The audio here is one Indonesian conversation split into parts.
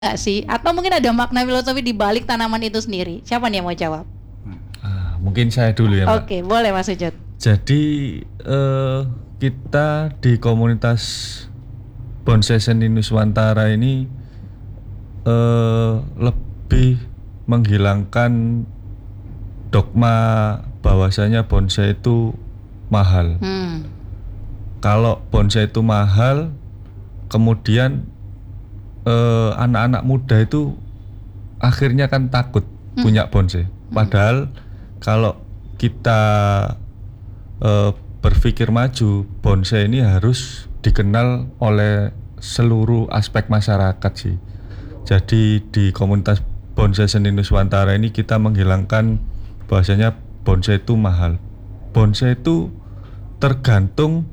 nggak sih? Atau mungkin ada makna filosofi di balik tanaman itu sendiri? Siapa nih yang mau jawab? Mungkin saya dulu ya, Mbak. Oke, boleh Mas Sujud. Jadi kita di komunitas Bonsai Seni Nuswantara ini lebih menghilangkan dogma bahwasanya bonsai itu mahal. Kalau bonsai itu mahal, kemudian anak-anak muda itu akhirnya kan takut punya bonsai. Padahal kalau kita berpikir maju, bonsai ini harus dikenal oleh seluruh aspek masyarakat sih. Jadi di komunitas Bonsai Seni Nuswantara ini kita menghilangkan bahwasanya bonsai itu mahal. Bonsai itu tergantung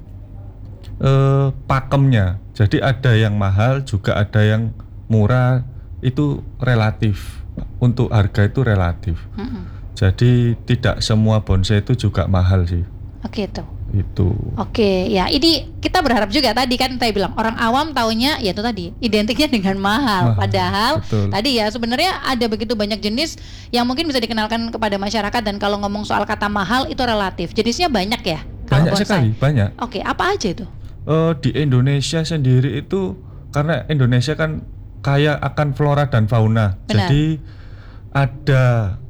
pakemnya. Jadi ada yang mahal, juga ada yang murah, itu relatif. Untuk harga itu relatif. Jadi tidak semua bonsai itu juga mahal sih. Oke itu. Oke, ya ini kita berharap juga tadi kan saya bilang orang awam taunya ya itu tadi identiknya dengan mahal. Padahal betul. Tadi ya sebenarnya ada begitu banyak jenis yang mungkin bisa dikenalkan kepada masyarakat, dan kalau ngomong soal kata mahal itu relatif. Jenisnya banyak ya? Banyak sekali, banyak. Oke, apa aja itu? Di Indonesia sendiri itu karena Indonesia kan kaya akan flora dan fauna. Benar. Jadi ada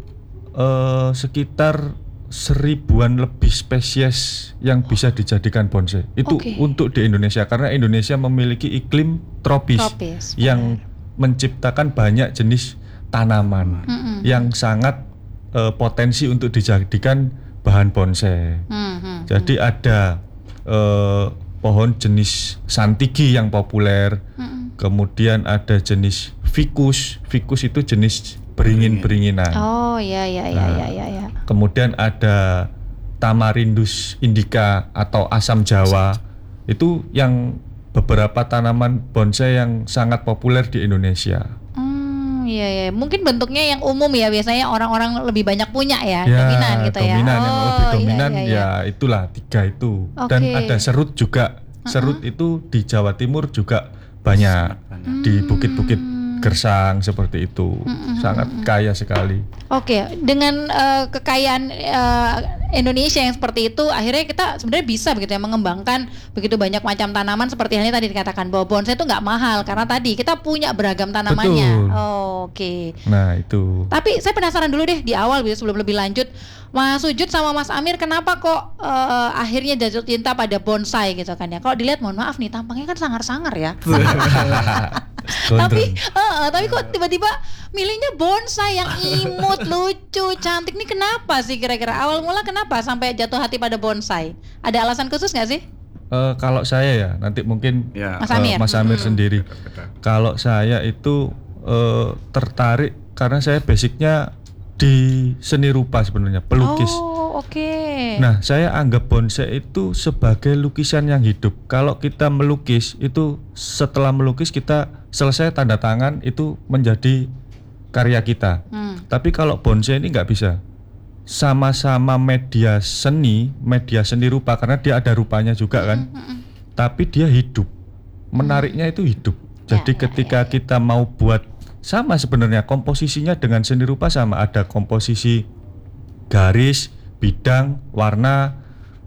sekitar 1000-an lebih spesies yang bisa dijadikan bonsai. Itu untuk di Indonesia, karena Indonesia memiliki iklim tropis yang menciptakan banyak jenis tanaman yang sangat potensi untuk dijadikan bahan bonsai. Jadi ada pohon jenis santigi yang populer. Kemudian ada jenis ficus. Ficus itu jenis beringin-beringinan. Oh ya. Kemudian ada Tamarindus indica atau asam Jawa. Itu yang beberapa tanaman bonsai yang sangat populer di Indonesia. Iya. Mungkin bentuknya yang umum ya, biasanya orang-orang lebih banyak punya ya, dominan gitu ya. Dominan, yang lebih dominan ya itulah 3 itu. Dan ada serut juga. Serut itu di Jawa Timur juga banyak. Di bukit-bukit gersang seperti itu. Sangat kaya sekali. Oke, dengan kekayaan Indonesia yang seperti itu, akhirnya kita sebenarnya bisa begitu ya mengembangkan begitu banyak macam tanaman seperti halnya tadi dikatakan bahwa bonsai itu nggak mahal karena tadi kita punya beragam tanamannya. Oke. Nah itu. Tapi saya penasaran dulu deh di awal sebelum lebih lanjut, Mas Sujud sama Mas Amir kenapa kok akhirnya jatuh cinta pada bonsai gitu kan ya? Kalau dilihat mohon maaf nih tampangnya kan sangar-sangar ya. tapi kok tiba-tiba milihnya bonsai yang imut, lucu, cantik nih, kenapa sih kira-kira? Awal mula kenapa sampai jatuh hati pada bonsai? Ada alasan khusus nggak sih? Kalau saya ya nanti mungkin Mas Amir sendiri. Kalau saya itu tertarik karena saya basicnya di seni rupa sebenarnya, pelukis. Nah, saya anggap bonsai itu sebagai lukisan yang hidup. Kalau kita melukis itu, setelah melukis kita selesai tanda tangan, itu menjadi karya kita. Tapi kalau bonsai ini nggak bisa. Sama-sama media seni rupa karena dia ada rupanya juga kan. Tapi dia hidup. Menariknya itu hidup. Jadi ketika kita mau buat, sama sebenarnya komposisinya dengan seni rupa sama, ada komposisi garis, bidang, warna,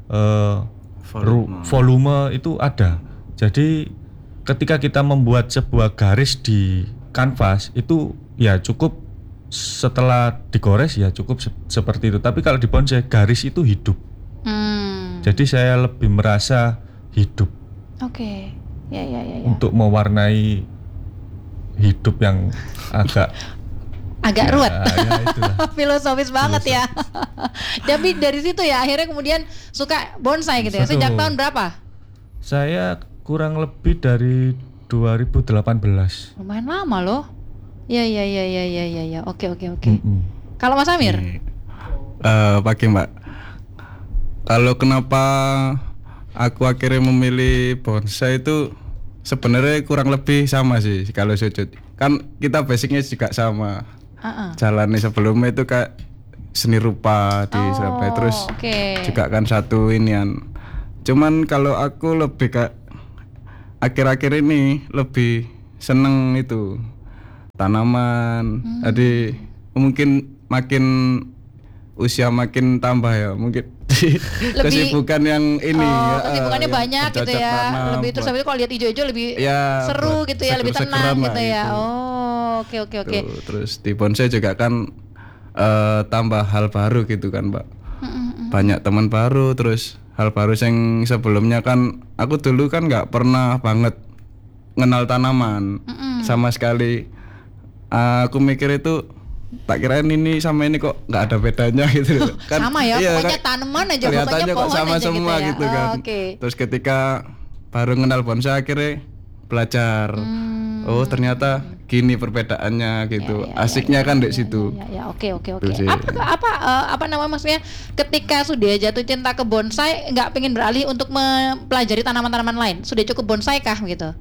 volume itu ada. Jadi ketika kita membuat sebuah garis di kanvas itu ya cukup, setelah digores ya cukup seperti itu. Tapi kalau di bonsai garis itu hidup. Jadi saya lebih merasa hidup. Ya. Untuk mewarnai hidup yang agak ruwet. Filosofis banget ya. Tapi dari situ ya akhirnya kemudian suka bonsai gitu ya. Sejak tahun berapa? Saya kurang lebih dari 2018. Lumayan lama loh. Ya. Oke. Kalau Mas Amir? Pagi Mbak. Kalau kenapa aku akhirnya memilih bonsai itu sebenarnya kurang lebih sama sih kalau Sujud. Kan kita basicnya juga sama. Jalannya sebelumnya itu kayak seni rupa di Surabaya, terus juga kan satu inian. Cuman kalau aku lebih kayak akhir-akhir ini lebih seneng itu tanaman. Jadi mungkin makin usia makin tambah ya, mungkin kesibukan yang ini kesibukannya banyak gitu ya, lebih terus habis itu kalau lihat hijau-hijau lebih seru gitu ya, lebih tenang gitu ya. Oke. Terus di bonsai juga kan tambah hal baru gitu kan, Mbak. Banyak teman baru, terus hal baru yang sebelumnya kan aku dulu kan nggak pernah banget kenal tanaman sama sekali. Aku mikir itu tak kirain ini sama ini kok nggak ada bedanya gitu kan. Sama ya, pokoknya tanaman aja, pokoknya pohon sama aja semua gitu ya. kan. Terus ketika baru kenal bonsai akhirnya belajar. Oh ternyata gini perbedaannya gitu. Asiknya kan di situ. Oke. Apa namanya, maksudnya ketika sudah jatuh cinta ke bonsai nggak pengen beralih untuk mempelajari tanaman-tanaman lain? Sudah cukup bonsai kah gitu?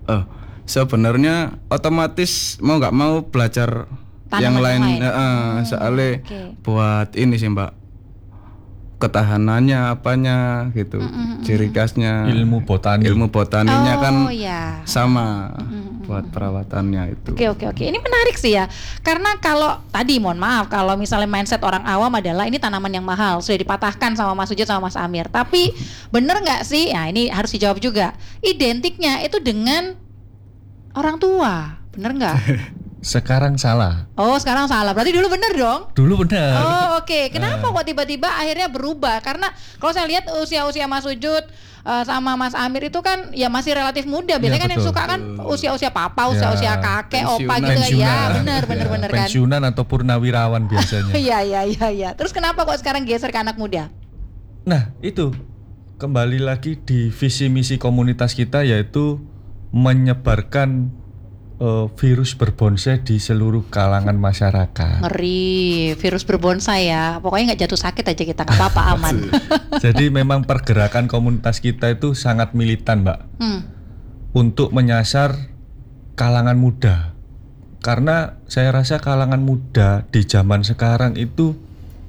Sebenarnya otomatis mau nggak mau belajar yang lain. Soalnya buat ini sih, Mbak, ketahanannya apanya gitu, ciri khasnya, ilmu botaninya kan sama buat perawatannya itu. Oke. Ini menarik sih ya, karena kalau tadi mohon maaf kalau misalnya mindset orang awam adalah ini tanaman yang mahal, sudah dipatahkan sama Mas Ujud sama Mas Amir. Tapi bener nggak sih? Nah ini harus dijawab juga. Identiknya itu dengan orang tua, bener nggak? Sekarang salah. Sekarang salah. Berarti dulu benar dong? Dulu benar. Oke. Kenapa kok tiba-tiba akhirnya berubah? Karena kalau saya lihat usia-usia Mas Ujud sama Mas Amir itu kan ya masih relatif muda. Biasanya kan yang suka kan usia-usia papa, usia-usia kakek, opa gitu ya. Benar kan. Pensiunan atau purnawirawan biasanya. Iya. Terus kenapa kok sekarang geser ke anak muda? Nah, itu kembali lagi di visi misi komunitas kita, yaitu menyebarkan virus berbonsai di seluruh kalangan masyarakat. Ngeri, virus berbonsai ya. Pokoknya nggak jatuh sakit aja kita, nggak apa-apa, aman. Jadi memang pergerakan komunitas kita itu sangat militan, Mbak. Untuk menyasar kalangan muda. Karena saya rasa kalangan muda di zaman sekarang itu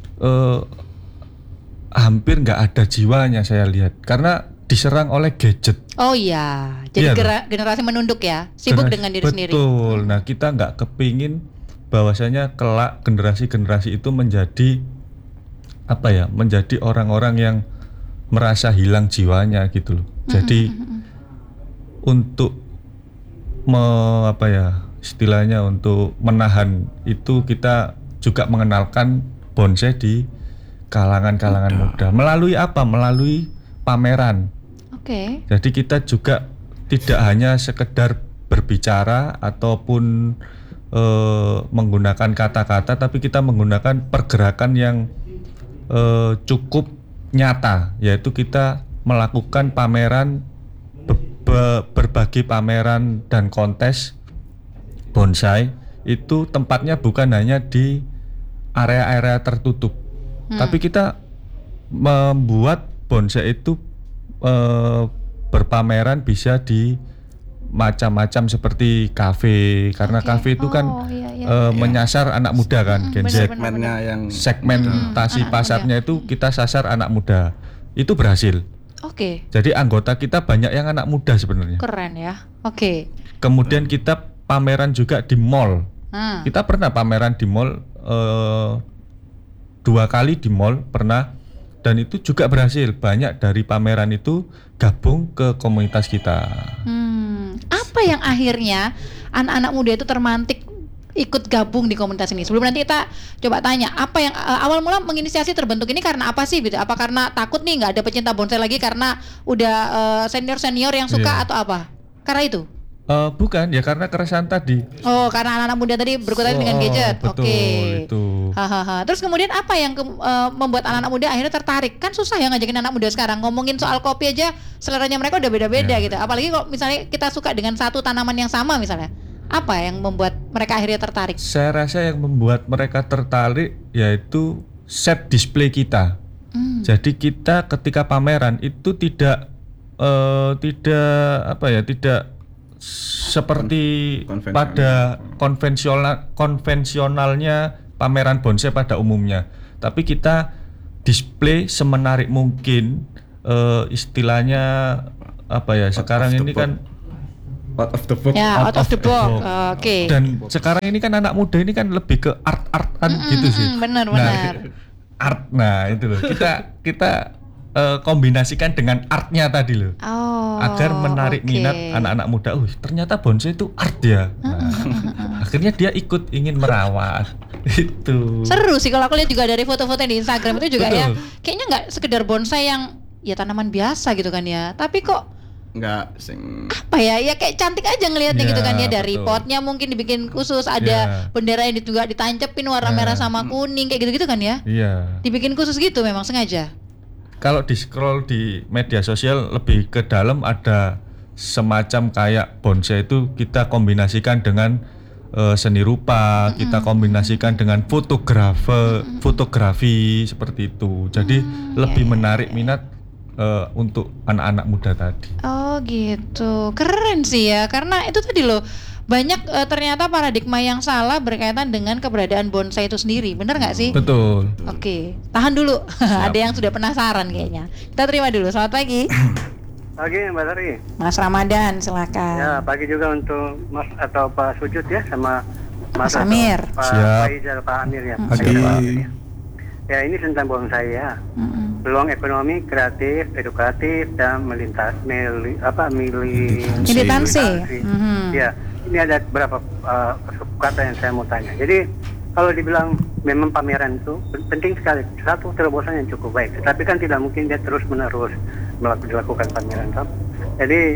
hampir nggak ada jiwanya saya lihat. Karena diserang oleh gadget. Oh iya, jadi generasi menunduk ya, sibuk dengan diri sendiri. Betul. Nah kita nggak kepingin bahwasanya kelak generasi-generasi itu menjadi menjadi orang-orang yang merasa hilang jiwanya gitu loh. Jadi untuk istilahnya untuk menahan itu, kita juga mengenalkan bonsai di kalangan-kalangan muda. Melalui apa? Melalui pameran. Jadi kita juga tidak hanya sekedar berbicara ataupun menggunakan kata-kata, tapi kita menggunakan pergerakan yang cukup nyata, yaitu kita melakukan pameran, berbagai pameran dan kontes bonsai. Itu tempatnya bukan hanya di area-area tertutup, tapi kita membuat bonsai itu berpameran bisa di macam-macam seperti kafe, karena kafe itu kan menyasar anak muda kan, Gen Z. Segmentasi pasarnya itu kita sasar anak muda. Itu berhasil. Jadi anggota kita banyak yang anak muda sebenarnya. Keren ya. Kemudian kita pameran juga di mall. Kita pernah pameran di mall 2 kali di mall pernah. Dan itu juga berhasil. Banyak dari pameran itu gabung ke komunitas kita. Apa yang akhirnya anak-anak muda itu termantik ikut gabung di komunitas ini? Sebelum nanti kita coba tanya, apa yang awal mula menginisiasi terbentuk ini karena apa sih? Gitu? Apa karena takut nih nggak ada pecinta bonsai lagi karena udah senior-senior yang suka atau apa? Karena itu? Bukan, ya karena keresahan tadi. Karena anak-anak muda tadi berkutat dengan gadget. Betul, itu. Terus kemudian apa yang membuat anak-anak muda akhirnya tertarik? Kan susah ya ngajakin anak muda sekarang. Ngomongin soal kopi aja seleranya mereka udah beda-beda gitu. Apalagi kalau misalnya kita suka dengan satu tanaman yang sama misalnya. Apa yang membuat mereka akhirnya tertarik? Saya rasa yang membuat mereka tertarik yaitu set display kita. Jadi kita ketika pameran itu tidak seperti pada konvensionalnya pameran bonsai pada umumnya, tapi kita display semenarik mungkin, istilahnya sekarang ini kan out of the box. Ya, out of the box. Oke. Dan sekarang ini kan anak muda ini kan lebih ke art-artan gitu sih. Benar. Art, nah itu loh. Kita kombinasikan dengan artnya tadi loh, agar menarik minat anak-anak muda. Ternyata bonsai itu art ya. Nah, akhirnya dia ikut ingin merawat. Itu seru sih kalau aku lihat juga dari foto-foto di Instagram itu juga. Betul. Ya kayaknya nggak sekedar bonsai yang ya tanaman biasa gitu kan ya, tapi kok nggak apa ya kayak cantik aja ngelihatnya gitu kan ya. Dari potnya mungkin dibikin khusus, ada bendera yang juga ditancepin warna merah sama kuning kayak gitu-gitu kan ya. Dibikin khusus gitu memang sengaja. Kalau di scroll di media sosial lebih ke dalam, ada semacam kayak bonsai itu kita kombinasikan dengan seni rupa, kita kombinasikan dengan fotografi seperti itu. Jadi lebih menarik minat untuk anak-anak muda tadi. Oh gitu, keren sih ya. Karena itu tadi loh, banyak ternyata paradigma yang salah berkaitan dengan keberadaan bonsai itu sendiri, bener nggak sih? Betul. Oke, tahan dulu. Ada yang sudah penasaran kayaknya. Kita terima dulu. Selamat pagi. Pagi Mbak Tari. Mas Ramadan, silakan. Ya, pagi juga untuk Mas atau Pak Sujud ya, sama Mas Amir. Pak Faizal, Pak Amir ya. Pagi. Ya, ini tentang bonsai ya. Peluang ekonomi, kreatif, edukatif, dan militansi. Ya. Ini ada beberapa kata yang saya mau tanya. Jadi kalau dibilang memang pameran itu penting sekali, satu terobosan yang cukup baik. Tetapi kan tidak mungkin dia terus menerus melakukan pameran. Jadi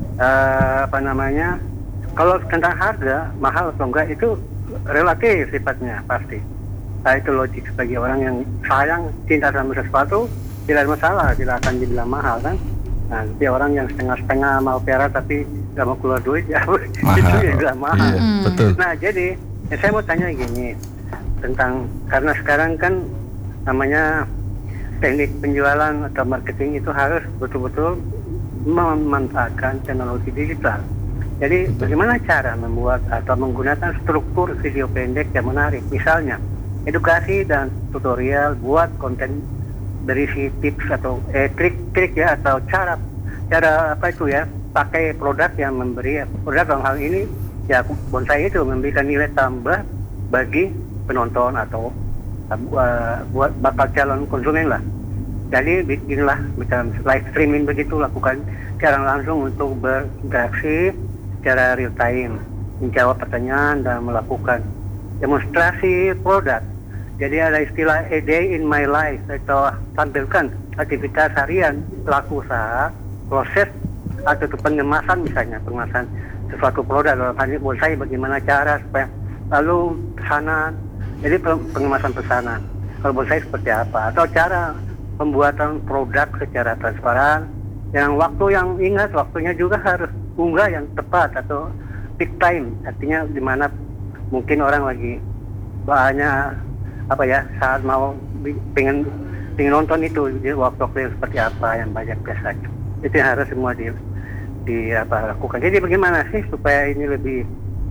kalau tentang harga mahal atau enggak itu relatif sifatnya pasti. Nah, itu logik bagi orang yang sayang cinta sama sesuatu, tidak ada masalah, tidak akan dibilang mahal kan. Nah, dia orang yang setengah-setengah mau pelihara tapi nggak mau keluar duit ya itu juga mahal. Betul. Nah, jadi saya mau tanya gini tentang, karena sekarang kan namanya teknik penjualan atau marketing itu harus betul-betul memanfaatkan teknologi digital. Jadi bagaimana cara membuat atau menggunakan struktur video pendek yang menarik, misalnya edukasi dan tutorial, buat konten berisi tips atau trik-trik ya, atau cara apa itu ya, pakai produk yang memberi produk dalam hal ini ya bonsai itu memberikan nilai tambah bagi penonton atau buat bakal calon konsumen lah. Jadi bikinlah macam live streaming begitu, lakukan secara langsung untuk berinteraksi secara real time, menjawab pertanyaan dan melakukan demonstrasi produk. Jadi ada istilah a day in my life, atau tampilkan aktivitas harian pelaku usaha, proses atau pengemasan, misalnya pengemasan sesuatu produk dalam hal ini bonsai, bagaimana cara supaya lalu pesanan, jadi pengemasan pesanan kalau bonsai seperti apa, atau cara pembuatan produk secara transparan, yang waktunya juga harus unggah yang tepat atau peak time, artinya di mana mungkin orang lagi banyak saat mau pengen nonton itu, jadi waktu yang seperti apa yang banyak biasanya itu yang harus semua lakukan. Jadi bagaimana sih supaya ini lebih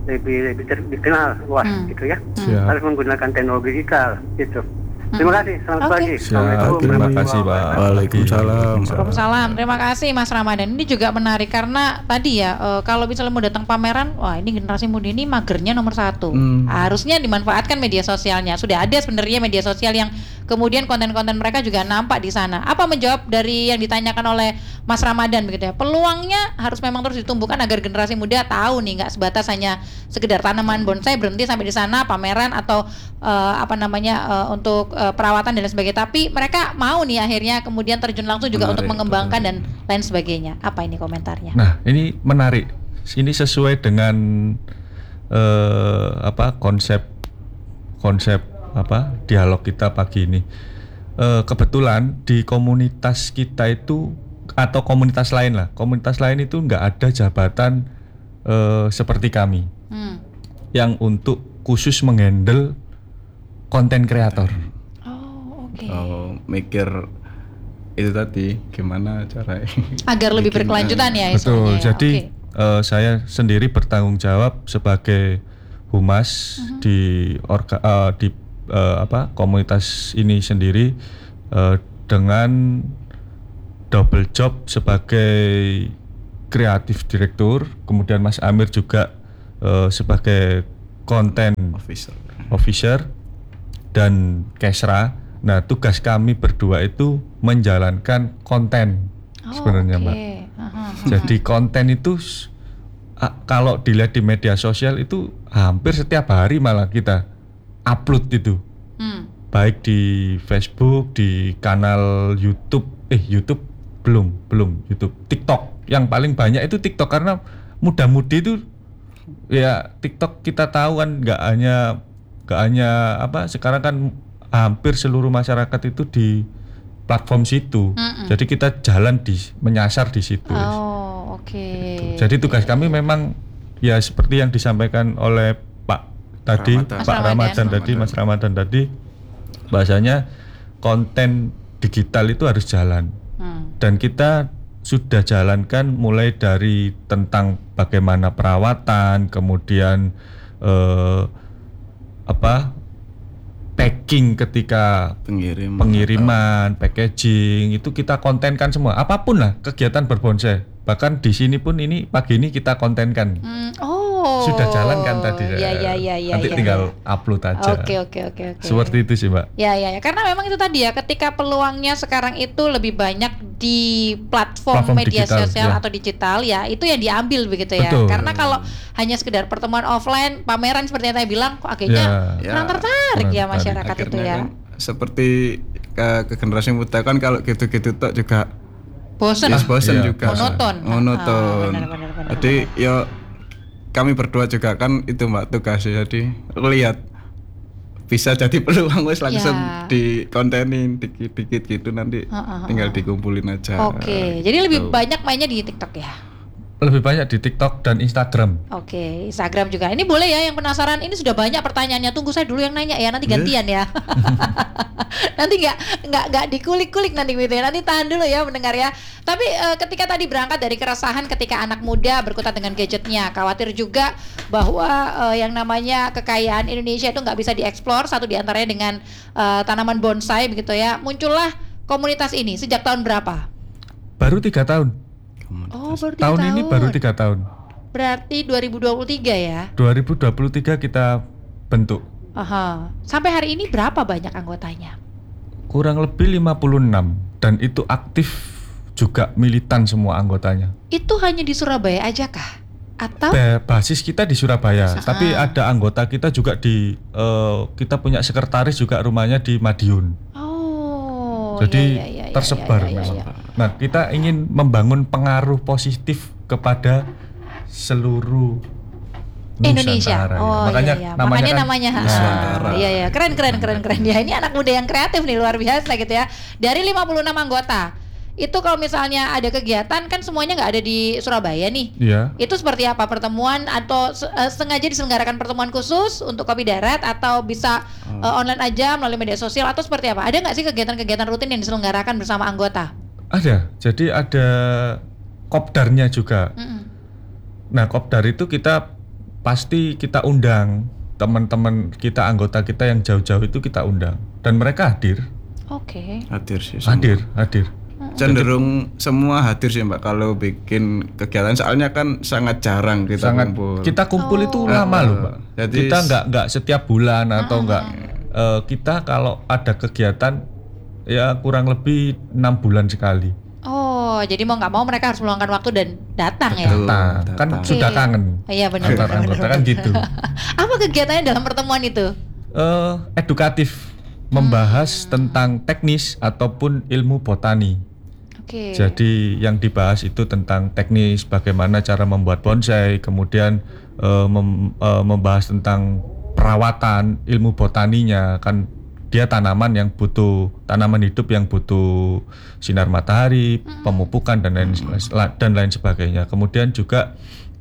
dikenal luas gitu ya. Harus menggunakan teknologi digital gitu. Terima kasih, selamat pagi. Assalamualaikum. Terima kasih Pak. Waalaikumsalam. Waalaikumsalam. Terima kasih Mas Ramadan. Ini juga menarik karena tadi ya kalau misalnya mau datang pameran, wah ini generasi muda ini magernya nomor 1. Harusnya dimanfaatkan media sosialnya. Sudah ada sebenarnya media sosial yang kemudian konten-konten mereka juga nampak di sana. Apa menjawab dari yang ditanyakan oleh Mas Ramadan begitu ya? Peluangnya harus memang terus ditumbuhkan agar generasi muda tahu nih, nggak sebatas hanya sekedar tanaman bonsai berhenti sampai di sana pameran atau untuk perawatan dan lain sebagainya. Tapi mereka mau nih akhirnya kemudian terjun langsung juga untuk mengembangkan dan lain sebagainya. Apa ini komentarnya? Nah, ini menarik. Ini sesuai dengan konsep dialog kita pagi ini. Kebetulan di komunitas kita itu atau komunitas lain itu nggak ada jabatan seperti kami yang untuk khusus menghandle konten kreator. Mikir itu tadi gimana cara agar lebih berkelanjutan ya. Betul. Jadi saya sendiri bertanggung jawab sebagai humas di komunitas ini sendiri dengan double job sebagai kreatif direktur, kemudian Mas Amir juga sebagai content officer dan Kesra. Nah, tugas kami berdua itu menjalankan konten sebenarnya, Mbak. Jadi konten itu kalau dilihat di media sosial itu hampir setiap hari malah kita upload itu. Baik di Facebook, di kanal YouTube, belum YouTube, TikTok. Yang paling banyak itu TikTok karena muda-mudi itu ya TikTok kita tahu kan nggak hanya sekarang kan hampir seluruh masyarakat itu di platform situ. Jadi kita menyasar di situ. Oke. Gitu. Jadi tugas kami memang ya seperti yang disampaikan oleh Pak Ramadan tadi, Mas Ramadan tadi, bahasanya konten digital itu harus jalan. Dan kita sudah jalankan mulai dari tentang bagaimana perawatan, kemudian packing ketika pengiriman, packaging itu kita kontenkan semua. Apapun lah kegiatan berbonsai. Bahkan di sini pun ini pagi ini kita kontenkan. Sudah jalan kan tadi. Nanti tinggal upload aja. Oke. Seperti itu sih, Mbak. Ya. Karena memang itu tadi ya, ketika peluangnya sekarang itu lebih banyak di platform media digital, sosial atau digital ya, itu yang diambil begitu ya. Betul. Karena kalau hanya sekedar pertemuan offline, pameran seperti yang saya bilang, kok akhirnya kurang tertarik ya masyarakat itu ya. Kan, seperti ke generasi muda kan kalau gitu-gitu tok juga bosen juga. Monoton. Benar. Jadi ya kami berdua juga kan itu Mbak tugasnya, jadi lihat bisa jadi peluang wes langsung dikontenin dikit-dikit gitu, nanti tinggal dikumpulin aja. Oke. Jadi lebih banyak mainnya di TikTok ya? Lebih banyak di TikTok dan Instagram. Oke, Instagram juga. Ini boleh ya yang penasaran, ini sudah banyak pertanyaannya. Tunggu saya dulu yang nanya ya, nanti gantian ya. Nanti nggak dikulik-kulik nanti gitu ya. Nanti tahan dulu ya mendengar ya. Tapi ketika tadi berangkat dari keresahan ketika anak muda berkutat dengan gadgetnya, khawatir juga bahwa yang namanya kekayaan Indonesia itu nggak bisa dieksplor, satu diantaranya dengan tanaman bonsai begitu ya. Muncullah komunitas ini sejak tahun berapa? Baru 3 tahun. Baru 3 tahun ini baru 3 tahun. Berarti 2023 ya? 2023 kita bentuk. Sampai hari ini berapa banyak anggotanya? Kurang lebih 56, dan itu aktif juga militan semua anggotanya. Itu hanya di Surabaya aja kah? Atau basis kita di Surabaya, tapi ada anggota kita juga kita punya sekretaris juga rumahnya di Madiun. Jadi tersebar memang. Nah, kita ingin membangun pengaruh positif kepada seluruh Indonesia. Makanya namanya Nusantara. Iya. Keren ya. Ini anak muda yang kreatif nih, luar biasa gitu ya. Dari 56 anggota. Itu kalau misalnya ada kegiatan kan semuanya nggak ada di Surabaya nih. Iya. Itu seperti apa pertemuan, atau sengaja diselenggarakan pertemuan khusus untuk Kopi Darat, atau bisa online aja melalui media sosial, atau seperti apa? Ada nggak sih kegiatan-kegiatan rutin yang diselenggarakan bersama anggota? Ada. Jadi ada kopdarnya juga. Nah, kopdar itu pasti kita undang teman-teman kita, anggota kita yang jauh-jauh itu kita undang, dan mereka hadir. Oke. Hadir sih. Hadir. Cenderung semua hadir sih Mbak kalau bikin kegiatan, soalnya kan sangat jarang kita kumpul. Kita kumpul itu lama loh Mbak. Jadi kita nggak setiap bulan atau nggak. Kita kalau ada kegiatan ya kurang lebih 6 bulan sekali. Jadi mau nggak mau mereka harus meluangkan waktu dan datang ya. Datang. Kan sudah kangen. Iya benar. Kan gitu. Apa kegiatannya dalam pertemuan itu? Edukatif, membahas tentang teknis ataupun ilmu botani. Jadi yang dibahas itu tentang teknis, bagaimana cara membuat bonsai, kemudian membahas tentang perawatan, ilmu botaninya, kan dia tanaman hidup yang butuh sinar matahari, pemupukan dan lain sebagainya. Kemudian juga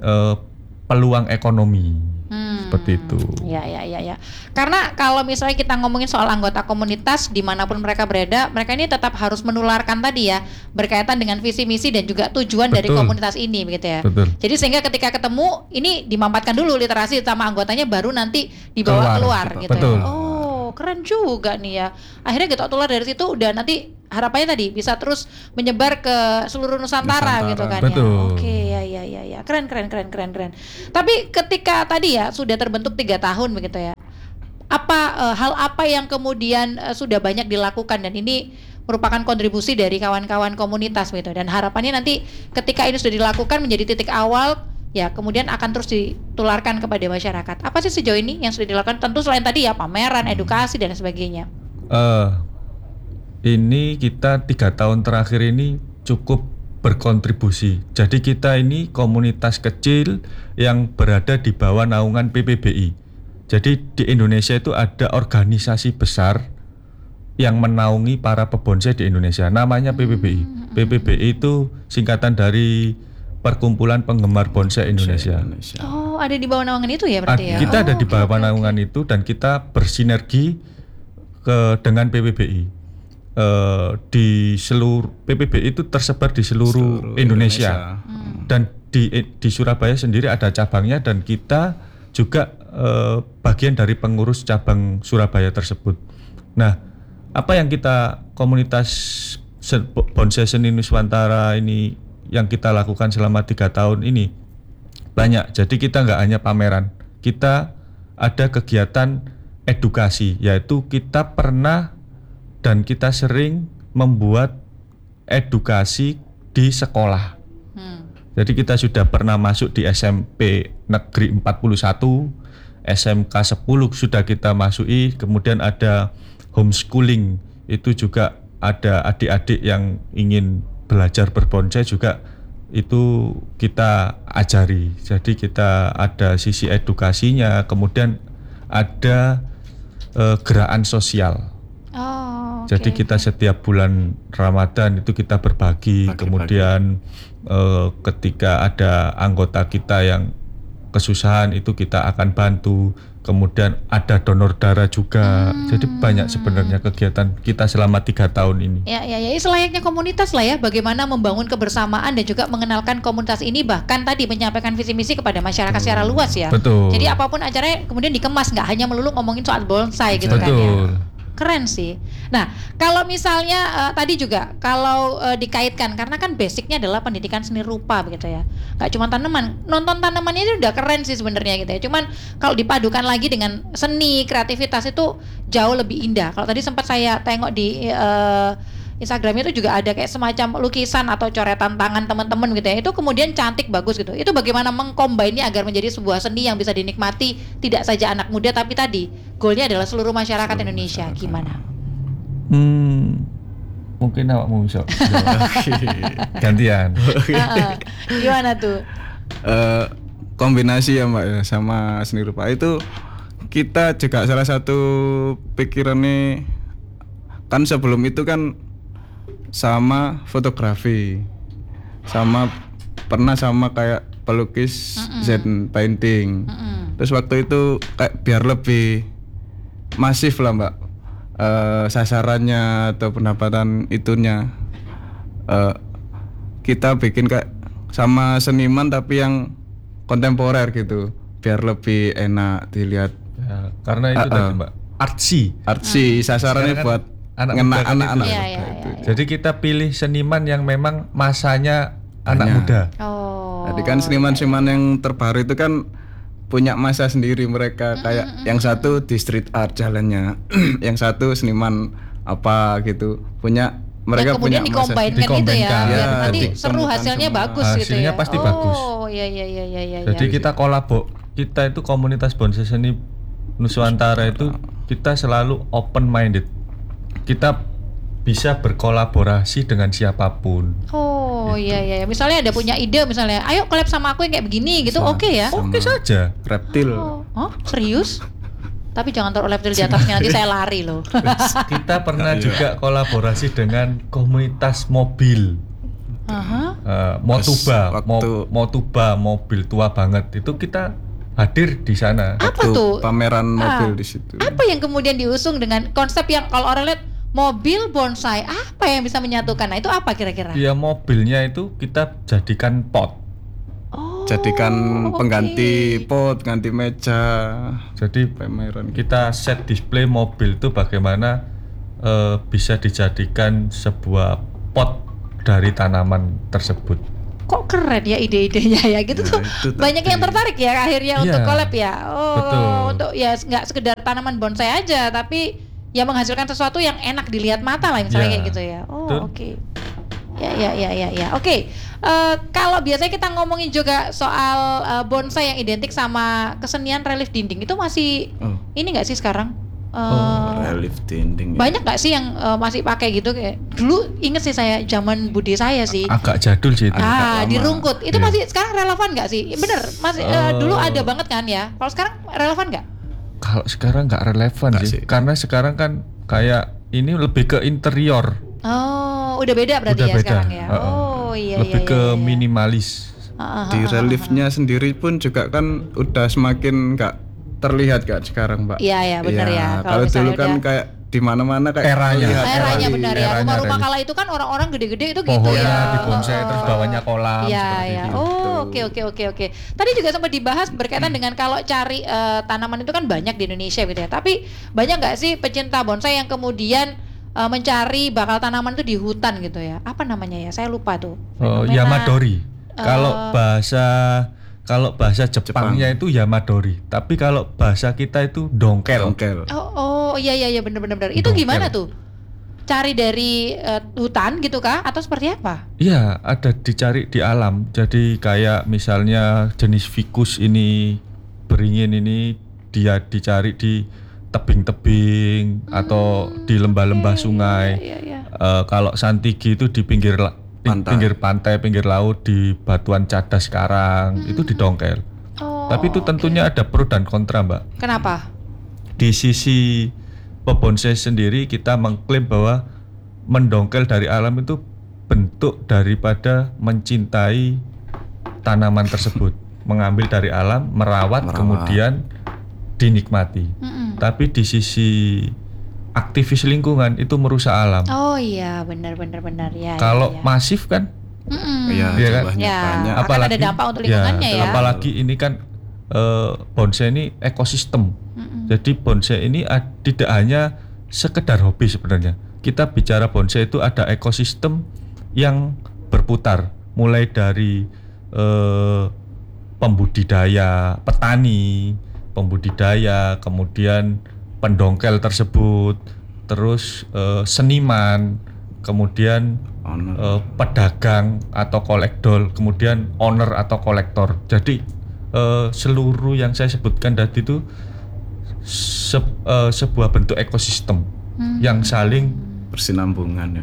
peluang ekonomi. Seperti itu. Ya. Karena kalau misalnya kita ngomongin soal anggota komunitas dimanapun mereka berada, mereka ini tetap harus menularkan tadi ya, berkaitan dengan visi misi dan juga tujuan dari komunitas ini, begitu ya. Betul. Jadi sehingga ketika ketemu ini dimampatkan dulu literasi sama anggotanya, baru nanti dibawa keluar gitu. Betul. Ya. Keren juga nih ya. Akhirnya gitu tular dari situ udah nanti harapannya tadi bisa terus menyebar ke seluruh Nusantara. Gitu kan. Betul. Ya. Oke, ya. iya. Keren. Tapi ketika tadi ya sudah terbentuk 3 tahun begitu ya. Hal apa yang kemudian sudah banyak dilakukan dan ini merupakan kontribusi dari kawan-kawan komunitas gitu, dan harapannya nanti ketika ini sudah dilakukan menjadi titik awal ya kemudian akan terus ditularkan kepada masyarakat. Apa sih sejauh ini yang sudah dilakukan? Tentu selain tadi ya pameran, edukasi dan sebagainya. Ini kita 3 tahun terakhir ini cukup berkontribusi. Jadi kita ini komunitas kecil yang berada di bawah naungan PPBI. Jadi di Indonesia itu ada organisasi besar yang menaungi para pebonsai di Indonesia. Namanya PPBI. PPBI itu singkatan dari Perkumpulan Penggemar Bonsai Indonesia. Oh, ada di bawah naungan itu ya berarti ya? Kita ada di bawah naungan itu dan kita bersinergi dengan PPBI. Di seluruh PPBI itu tersebar di seluruh Indonesia. Dan di Surabaya sendiri ada cabangnya dan kita juga bagian dari pengurus cabang Surabaya tersebut. Nah, apa yang kita komunitas Bonsai Seni Nuswantara ini yang kita lakukan selama 3 tahun ini banyak. Jadi kita nggak hanya pameran, kita ada kegiatan edukasi, yaitu kita pernah dan kita sering membuat edukasi di sekolah. Jadi kita sudah pernah masuk di SMP Negeri 41, SMK 10 sudah kita masuki, kemudian ada homeschooling, itu juga ada adik-adik yang ingin belajar berbonsai juga itu kita ajari. Jadi kita ada sisi edukasinya, kemudian ada gerakan sosial. Jadi kita setiap bulan Ramadan itu kita berbagi. Kemudian ketika ada anggota kita yang kesusahan itu kita akan bantu. Kemudian ada donor darah juga. Jadi banyak sebenarnya kegiatan kita selama 3 tahun ini. Ya, selayaknya komunitas lah ya. Bagaimana membangun kebersamaan dan juga mengenalkan komunitas ini, bahkan tadi menyampaikan visi misi kepada masyarakat secara luas ya. Betul. Jadi apapun acaranya kemudian dikemas, nggak hanya melulu ngomongin soal bonsai gitu. Betul. Kan ya. Keren sih. Nah, kalau misalnya tadi juga kalau dikaitkan, karena kan basicnya adalah pendidikan seni rupa begitu ya. Gak cuma tanaman, nonton tanamannya itu udah keren sih sebenarnya gitu ya. Cuman kalau dipadukan lagi dengan seni, kreativitas itu jauh lebih indah. Kalau tadi sempat saya tengok di Instagramnya itu juga ada kayak semacam lukisan atau coretan tangan teman-teman gitu ya. Itu kemudian cantik, bagus gitu. Itu bagaimana mengcombine-nya agar menjadi sebuah seni yang bisa dinikmati tidak saja anak muda, tapi tadi goalnya adalah seluruh masyarakat Indonesia. Gimana? Mungkin awakmu bisa gantian. Gimana tuh? Kombinasi ya Mbak ya, sama seni rupa itu kita juga salah satu pikirannya kan sebelum itu kan sama fotografi, sama pernah sama kayak pelukis zen painting. Terus waktu itu kayak biar lebih masif lah Mbak, sasarannya atau pendapatan itunya, kita bikin kayak sama seniman tapi yang kontemporer gitu, biar lebih enak dilihat ya, karena itu tadi Mbak artsy sasarannya kan buat anak-anak. Jadi kita pilih seniman yang memang masanya anak muda. Jadi kan seniman-seniman yang terbaru itu kan punya masa sendiri mereka, kayak yang satu di street art jalannya, yang satu seniman apa gitu, punya mereka punya masa. Dikombinkan itu ya, nanti seru hasilnya semua. Bagus gitu ya. Hasilnya pasti bagus. Iya. Jadi kita kita itu komunitas bonsai seni Nuswantara itu kita selalu open minded. Kita bisa berkolaborasi dengan siapapun. Iya. Misalnya ada punya ide, misalnya, ayo collab sama aku yang kayak begini gitu, oke ya? Oke saja. Reptil. Serius? Tapi jangan taruh reptil di atasnya, nanti saya lari loh. Kita pernah juga kolaborasi dengan komunitas mobil. Motuba mobil tua banget itu kita hadir di sana. Apa tuh? Pameran mobil di situ. Apa yang kemudian diusung dengan konsep yang kalau orang lihat mobil bonsai, apa yang bisa menyatukan? Nah, itu apa kira-kira? Ya, mobilnya itu kita jadikan pot. Jadikan pengganti pot, ganti meja. Jadi pameran kita set display mobil itu bagaimana bisa dijadikan sebuah pot dari tanaman tersebut. kok keren ya ide-idenya ya gitu tuh. Banyak yang tertarik ya akhirnya untuk collab ya. Betul. Untuk ya nggak sekedar tanaman bonsai aja, tapi ya menghasilkan sesuatu yang enak dilihat mata lah misalnya kayak gitu ya. Oke. Ya. Oke. Kalau biasanya kita ngomongin juga soal bonsai yang identik sama kesenian relief dinding, itu masih ini nggak sih sekarang? Relief dinding. Banyak nggak sih yang masih pakai gitu kayak dulu? Inget sih saya zaman bude saya sih. Agak jadul sih itu. Di rungkut itu masih sekarang relevan nggak sih? Bener masih dulu ada banget kan ya. Kalau sekarang relevan nggak? Kalau sekarang nggak relevan sih, karena sekarang kan kayak ini lebih ke interior. Udah beda berarti ya sekarang ya. Lebih ke minimalis. Di reliefnya sendiri pun juga kan udah semakin nggak terlihat kan sekarang, Mbak. Iya benar ya. Kalau dulu kan kayak di mana-mana kayak eranya benar ya. Rumah-rumah kala itu kan orang-orang gede-gede itu gitu ya. Di bonsai terus bawahnya kolam. Iya. Oke. Tadi juga sempat dibahas berkaitan dengan kalau cari tanaman itu kan banyak di Indonesia gitu ya. Tapi banyak nggak sih pecinta bonsai yang kemudian mencari bakal tanaman itu di hutan gitu ya? Apa namanya ya? Saya lupa tuh. Yamadori. Kalau bahasa Jepangnya itu Yamadori, tapi kalau bahasa kita itu dongkel. Iya benar. Itu gimana tuh? Cari dari hutan gitu kah atau seperti apa? Iya, ada dicari di alam. Jadi kayak misalnya jenis ficus ini, beringin ini dia dicari di tebing-tebing atau di lembah-lembah sungai. Kalau santigi itu di pinggir pantai, pinggir laut, di batuan cadas sekarang itu didongkel. Tapi itu tentunya ada pro dan kontra, Mbak. Kenapa? Di sisi pebonsai sendiri kita mengklaim bahwa mendongkel dari alam itu bentuk daripada mencintai tanaman tersebut, mengambil dari alam, merawat. Kemudian dinikmati. Tapi di sisi aktivis lingkungan itu merusak alam. Benar ya. Kalau masif kan? Iya kan? Banyak. Apalagi ada dampak untuk lingkungannya ya. Apalagi ini kan bonsai ini ekosistem. Jadi bonsai ini tidak hanya sekedar hobi sebenarnya. Kita bicara bonsai itu ada ekosistem yang berputar, mulai dari pembudidaya, petani, kemudian pendongkel tersebut, terus seniman, kemudian pedagang atau kolektor, kemudian owner atau kolektor. Jadi seluruh yang saya sebutkan tadi itu sebuah bentuk ekosistem yang saling berkesinambungan.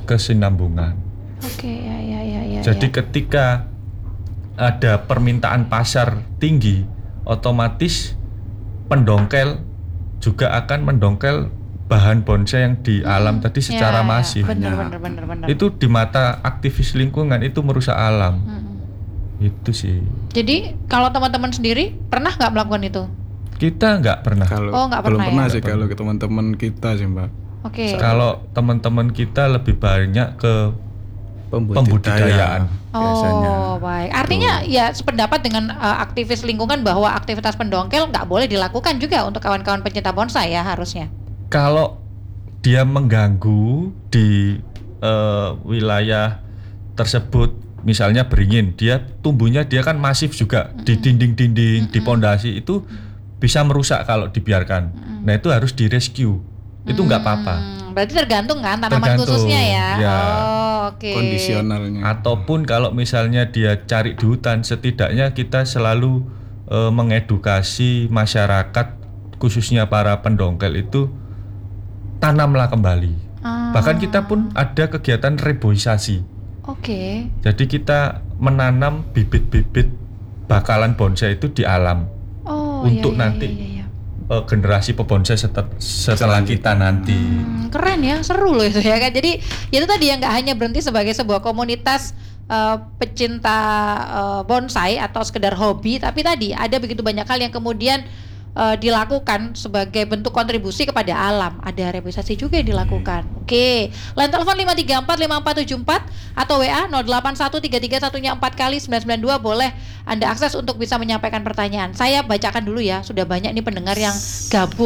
Ya. Jadi ketika ada permintaan pasar tinggi, otomatis pendongkel juga akan mendongkel bahan bonsai yang di alam tadi secara masif. Benar. Itu di mata aktivis lingkungan itu merusak alam. Itu sih. Jadi kalau teman-teman sendiri pernah nggak melakukan itu? Kita nggak pernah. Belum pernah sih kalau ke teman-teman kita sih, Mbak. Kalau teman-teman kita lebih banyak ke pembudidayaan. Baik. Artinya ya sependapat dengan aktivis lingkungan bahwa aktivitas pendongkel nggak boleh dilakukan juga untuk kawan-kawan pencinta bonsai ya harusnya. Kalau dia mengganggu di wilayah tersebut, misalnya beringin, dia tumbuhnya dia kan masif juga di dinding-dinding, di pondasi, itu bisa merusak kalau dibiarkan. Nah itu harus direscue. Itu nggak apa-apa. Berarti tergantung kan tanaman khususnya ya. Kondisionalnya. Ataupun kalau misalnya dia cari di hutan, setidaknya kita selalu mengedukasi masyarakat, khususnya para pendongkel itu, tanamlah kembali. Bahkan kita pun ada kegiatan reboisasi. Jadi kita menanam bibit-bibit bakalan bonsai itu di alam. Untuk nanti generasi pebonsai setelah kita nanti. Keren ya, seru loh itu ya kan. Jadi itu tadi yang nggak hanya berhenti sebagai sebuah komunitas pecinta bonsai atau sekedar hobi, tapi tadi ada begitu banyak hal yang kemudian dilakukan sebagai bentuk kontribusi kepada alam. Ada reboisasi juga yang dilakukan. Oke. Line telepon 5345474 atau WA 081331 kali 992 boleh Anda akses untuk bisa menyampaikan pertanyaan. Saya bacakan dulu ya, sudah banyak nih pendengar yang gabung.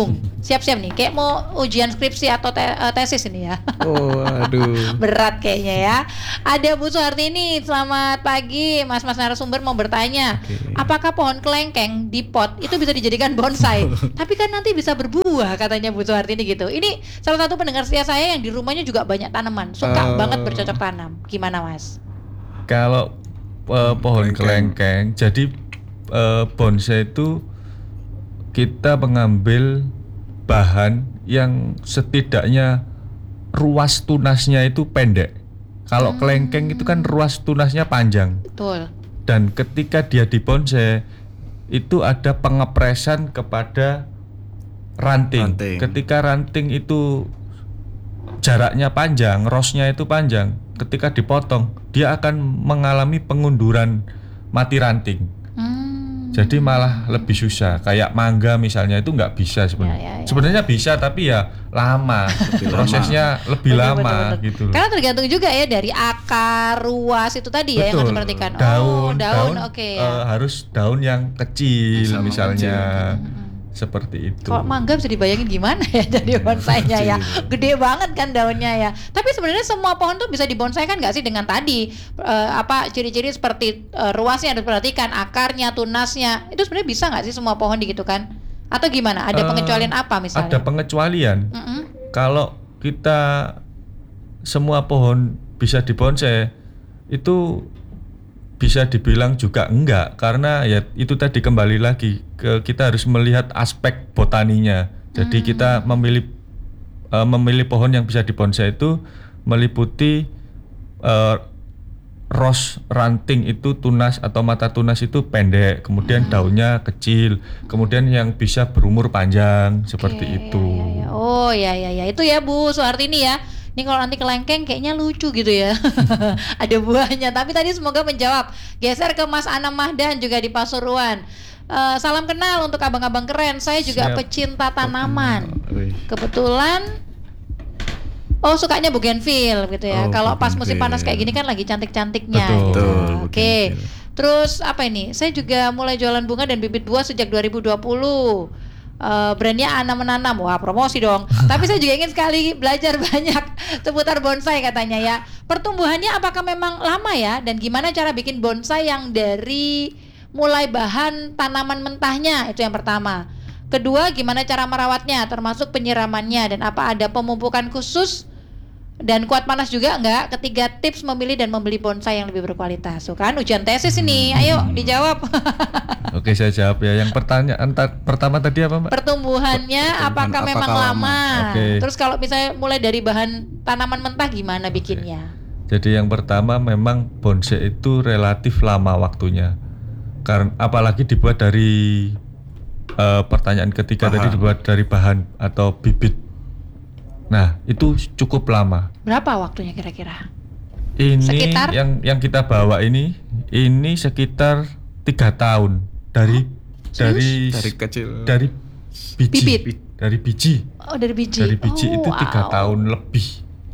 Siap-siap nih, kayak mau ujian skripsi atau tesis ini ya. Oh, aduh. Berat kayaknya ya. Ada Bu Suhartini, selamat pagi. Mas-mas narasumber mau bertanya, apakah pohon kelengkeng di pot itu bisa dijadikan bonsai? Tapi kan nanti bisa berbuah katanya Bu Suhartini gitu. Ini salah satu pendengar setia saya yang di rumahnya juga banyak tanaman, suka banget bercocok tanam. Gimana Mas? Kalau pohon kelengkeng, jadi bonsai itu kita mengambil bahan yang setidaknya ruas tunasnya itu pendek. Kalau kelengkeng itu kan ruas tunasnya panjang. Betul. Dan ketika dia dibonsai itu ada pengepresan kepada ranting. Ketika ranting itu jaraknya panjang, rosnya itu panjang, ketika dipotong dia akan mengalami pengunduran mati ranting. Jadi malah lebih susah. Kayak mangga misalnya itu nggak bisa sebenarnya. Sebenarnya bisa tapi ya lama, prosesnya lebih lama gitu. Karena tergantung juga ya dari akar, ruas itu tadi ya yang harus diperhatikan. Daun, oke. Harus daun yang kecil misalnya. Seperti itu. Kalau mangga bisa dibayangin gimana ya jadi bonsainya ya, gede banget kan daunnya ya. Tapi sebenarnya semua pohon tuh bisa dibonsai kan nggak sih dengan tadi ciri-ciri seperti ruasnya harus diperhatikan, akarnya, tunasnya, itu sebenarnya bisa nggak sih semua pohon gitu kan? Atau gimana? Ada pengecualian apa misalnya? Ada pengecualian. Kalau kita semua pohon bisa dibonsai itu bisa dibilang juga enggak, karena ya itu tadi kembali lagi kita harus melihat aspek botaninya. Jadi kita memilih pohon yang bisa dibonsai itu meliputi ros ranting itu tunas atau mata tunas itu pendek, kemudian daunnya kecil, kemudian yang bisa berumur panjang seperti itu. Oh ya itu ya Bu Suhartini ya. Ini kalau nanti kelengkeng kayaknya lucu gitu ya. Ada buahnya. Tapi tadi semoga menjawab. Geser ke Mas Anam Mahdan juga di Pasuruan. Salam kenal untuk abang-abang keren. Saya juga pecinta tanaman. Kebetulan sukanya bougainville gitu ya. Kalau pas musim panas kayak gini kan lagi cantik-cantiknya. Betul. Oke. Terus apa ini? Saya juga mulai jualan bunga dan bibit buah sejak 2020. Brandnya Ana Menanam. Wah, promosi dong. Tapi saya juga ingin sekali belajar banyak seputar bonsai katanya ya. Pertumbuhannya apakah memang lama ya? Dan gimana cara bikin bonsai yang dari mulai bahan tanaman mentahnya? Itu yang pertama. Kedua, gimana cara merawatnya termasuk penyiramannya, dan apa ada pemupukan khusus dan kuat panas juga enggak? Ketiga, tips memilih dan membeli bonsai yang lebih berkualitas. So kan ujian tesis ini. Ayo dijawab. Oke, saya jawab ya. Yang pertanyaan pertama tadi apa, Mbak? Pertumbuhannya apakah memang lama? Okay. Terus kalau misalnya mulai dari bahan tanaman mentah gimana bikinnya? Jadi yang pertama memang bonsai itu relatif lama waktunya. Karena apalagi dibuat dari pertanyaan ketiga tadi dibuat dari bahan atau bibit. Nah, itu cukup lama. Berapa waktunya kira-kira? Ini sekitar? yang kita bawa ini sekitar 3 tahun dari kecil. Dari biji. Bibit. Dari biji. Oh, dari biji. Dari biji itu 3 tahun lebih.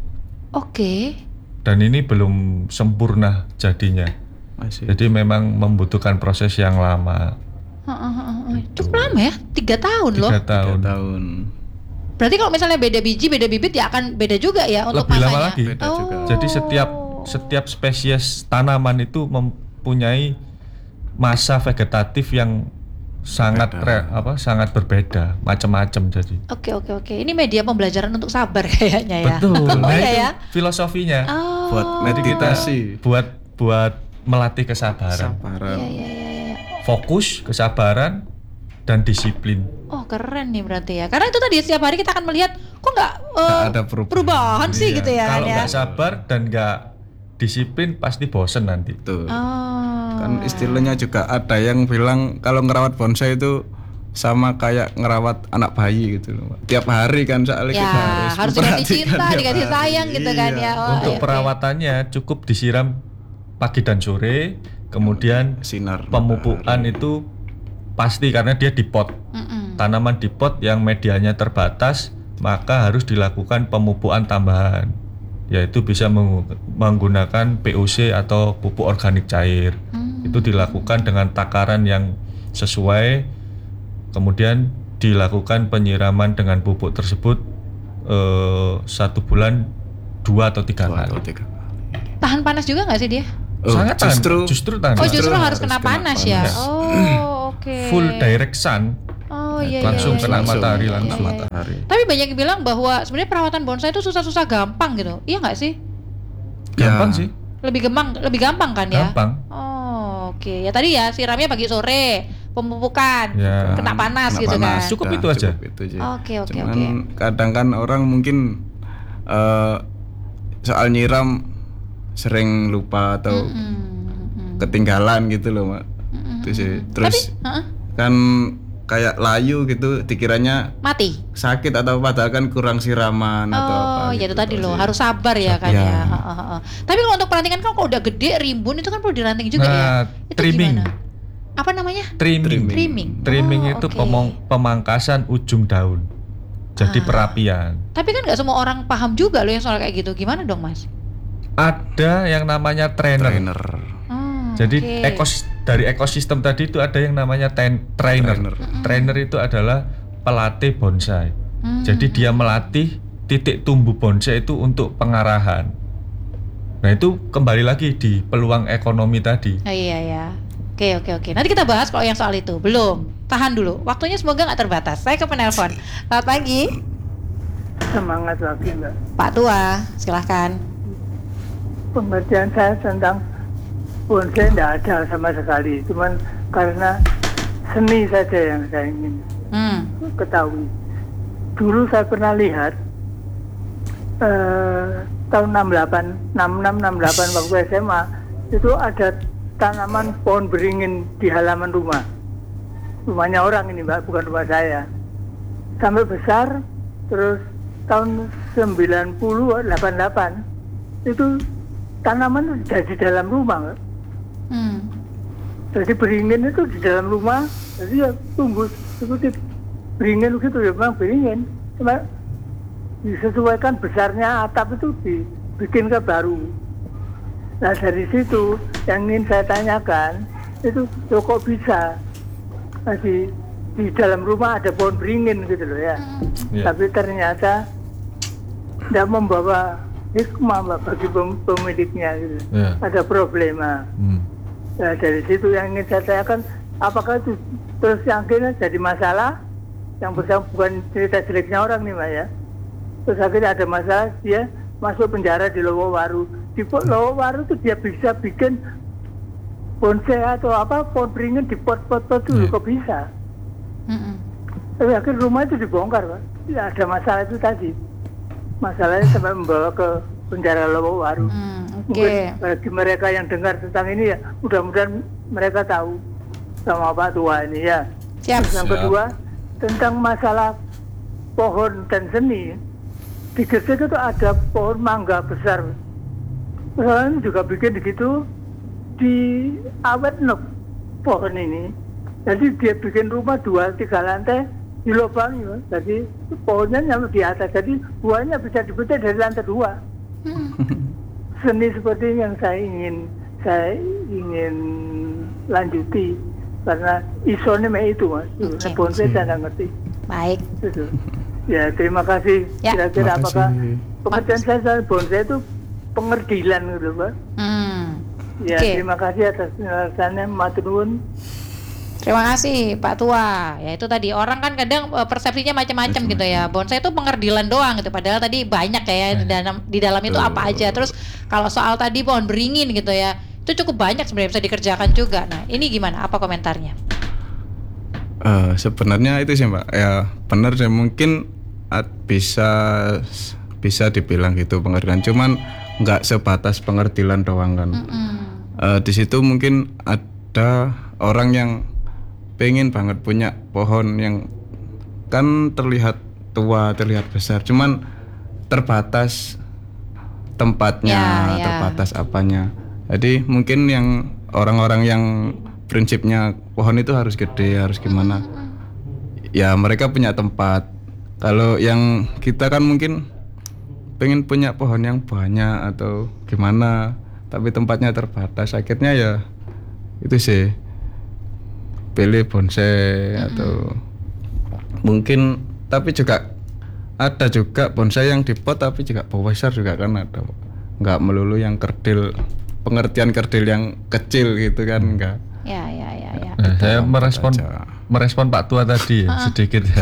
Oke. Dan ini belum sempurna jadinya. Jadi memang membutuhkan proses yang lama. Cukup lama ya? 3 tahun loh. 3 tahun. Berarti kalau misalnya beda biji, beda bibit ya akan beda juga ya untuk lebih masanya. Lama lagi. Beda juga. Jadi setiap spesies tanaman itu mempunyai masa vegetatif yang sangat sangat berbeda, macam-macam jadi. Oke. Ini media pembelajaran untuk sabar kayaknya ya. Betul. Nah, itu ya? Filosofinya. Buat meditasi. Buat melatih kesabaran. Iya. Fokus, kesabaran, dan disiplin. Oh, keren nih berarti ya. Karena itu tadi setiap hari kita akan melihat kok nggak ada perubahan sih gitu ya. Kalau nggak sabar dan nggak disiplin pasti bosen nanti. Tuh. Kan istilahnya juga ada yang bilang kalau ngerawat bonsai itu sama kayak ngerawat anak bayi gitu loh. Tiap hari kan soalnya kita harus dikasih cinta, dikasih sayang gitu kan ya. Untuk perawatannya cukup disiram pagi dan sore, kemudian sinar pemupukan itu pasti karena dia di pot. Tanaman di pot yang medianya terbatas, maka harus dilakukan pemupukan tambahan. Yaitu bisa menggunakan POC atau pupuk organik cair. Itu dilakukan dengan takaran yang sesuai, kemudian dilakukan penyiraman dengan pupuk tersebut 1 bulan 2 atau 3 kali. Tahan panas juga nggak sih dia? Sangat justru tahan. Justru harus kena panas ya. Oke. Full direct sun. Langsung kena matahari langsung. Tapi banyak yang bilang bahwa sebenarnya perawatan bonsai itu susah-susah gampang gitu. Iya nggak sih? Gampang sih. Lebih gampang kan ya? Gampang. Oke. Ya tadi ya siramnya pagi sore, pemupukan, kena panas gitu kan. Cukup itu aja. Oke. Kadang kan orang mungkin soal nyiram sering lupa atau ketinggalan gitu loh, Mak. Itu sih. Terus kan kayak layu gitu, dikiranya mati, sakit atau padahal kan kurang siraman atau apa. Oh, ya itu tadi loh, harus sabar ya kan ya. Tapi kalau untuk perantingan kan kalau udah gede rimbun itu kan perlu diranting juga ya. Itu trimming. Gimana? Apa namanya? Trimming itu pemangkasan ujung daun. Jadi perapian. Tapi kan nggak semua orang paham juga loh yang soal kayak gitu. Gimana dong, Mas? Ada yang namanya trainer. Jadi dari ekosistem tadi itu ada yang namanya trainer. Trainer itu adalah pelatih bonsai. Jadi dia melatih titik tumbuh bonsai itu untuk pengarahan. Nah itu kembali lagi di peluang ekonomi tadi. Iya. Oke. Nanti kita bahas kalau yang soal itu. Belum. Tahan dulu. Waktunya semoga nggak terbatas. Saya ke penelpon. Selamat pagi. Semangat lagi, Mbak. Pak Tua, silahkan. Pengertian saya tentang bonsai tidak ada sama sekali, cuman karena seni saja yang saya ingin ketahui. Dulu saya pernah lihat tahun 66 waktu SMA itu ada tanaman pohon beringin di halaman rumahnya orang ini, Mbak, bukan rumah saya, sampai besar. Terus tahun 88 itu tanaman itu di dalam rumah, Mbak. Jadi beringin itu di dalam rumah, jadi ya tumbuh seperti beringin gitu ya, memang beringin, cuma disesuaikan besarnya atap itu dibikin ke baru. Nah dari situ yang ingin saya tanyakan itu kok bisa di dalam rumah ada pohon beringin gitu loh ya. Tapi ternyata tidak membawa hikmah, Mbak, bagi pemiliknya gitu. Ada problema. Nah dari situ yang ingin saya tanyakan, apakah itu terus yang akhirnya jadi masalah yang bukan cerita jeleknya orang nih, Mbak ya. Terus akhirnya ada masalah, dia masuk penjara di Lowowaru. Di Lowowaru itu dia bisa bikin bonsai atau pohon beringin di pot-pot dulu, kok bisa? Tapi akhirnya rumah itu dibongkar, Pak. Ya, ada masalah itu tadi. Masalahnya sampai membawa ke penjara Lowowaru. Mungkin bagi mereka yang dengar tentang ini ya, mudah-mudahan mereka tahu sama Pak Tua ini ya. Terus yang kedua, tentang masalah pohon dan seni. Di Gresik itu ada pohon mangga besar. Soalnya juga bikin begitu di awet pohon ini. Jadi dia bikin rumah 2-3 lantai di lubang, jadi pohonnya nyampe di atas. Jadi buahnya bisa dipetik dari lantai 2. Seni seperti ini yang saya ingin lanjuti karena isone itu, Mas. Bonsai saya nggak ngerti. Baik. Gitu. Ya terima kasih. Kira-kira apakah pengertian saya soal bonsai itu pengerdilan gitu, Pak? Ya terima kasih atas penjelasannya, matur nuwun. Terima kasih Pak Tua. Ya itu tadi orang kan kadang persepsinya macam-macam gitu ya. Bonsai itu pengerdilan doang gitu. Padahal tadi banyak ya di dalam itu apa aja. Terus kalau soal tadi pohon beringin gitu ya, itu cukup banyak sebenarnya bisa dikerjakan juga. Nah ini gimana? Apa komentarnya? Sebenarnya itu sih, Mbak. Ya benar sih, mungkin bisa dibilang gitu pengerdilan. Cuman nggak sebatas pengerdilan doang kan. Di situ mungkin ada orang yang pengen banget punya pohon yang kan terlihat tua, terlihat besar, cuman terbatas tempatnya, terbatas apanya. Jadi mungkin yang orang-orang yang prinsipnya pohon itu harus gede, harus gimana, ya mereka punya tempat. Kalau yang kita kan mungkin pengen punya pohon yang banyak atau gimana, tapi tempatnya terbatas. Akhirnya ya itu sih, pilih bonsai atau mungkin, tapi juga ada juga bonsai yang di pot tapi juga besar juga kan ada, nggak melulu yang kerdil, pengertian kerdil yang kecil gitu kan, enggak. Ya. Nah, saya merespon Pak Tua tadi ya, sedikit ya.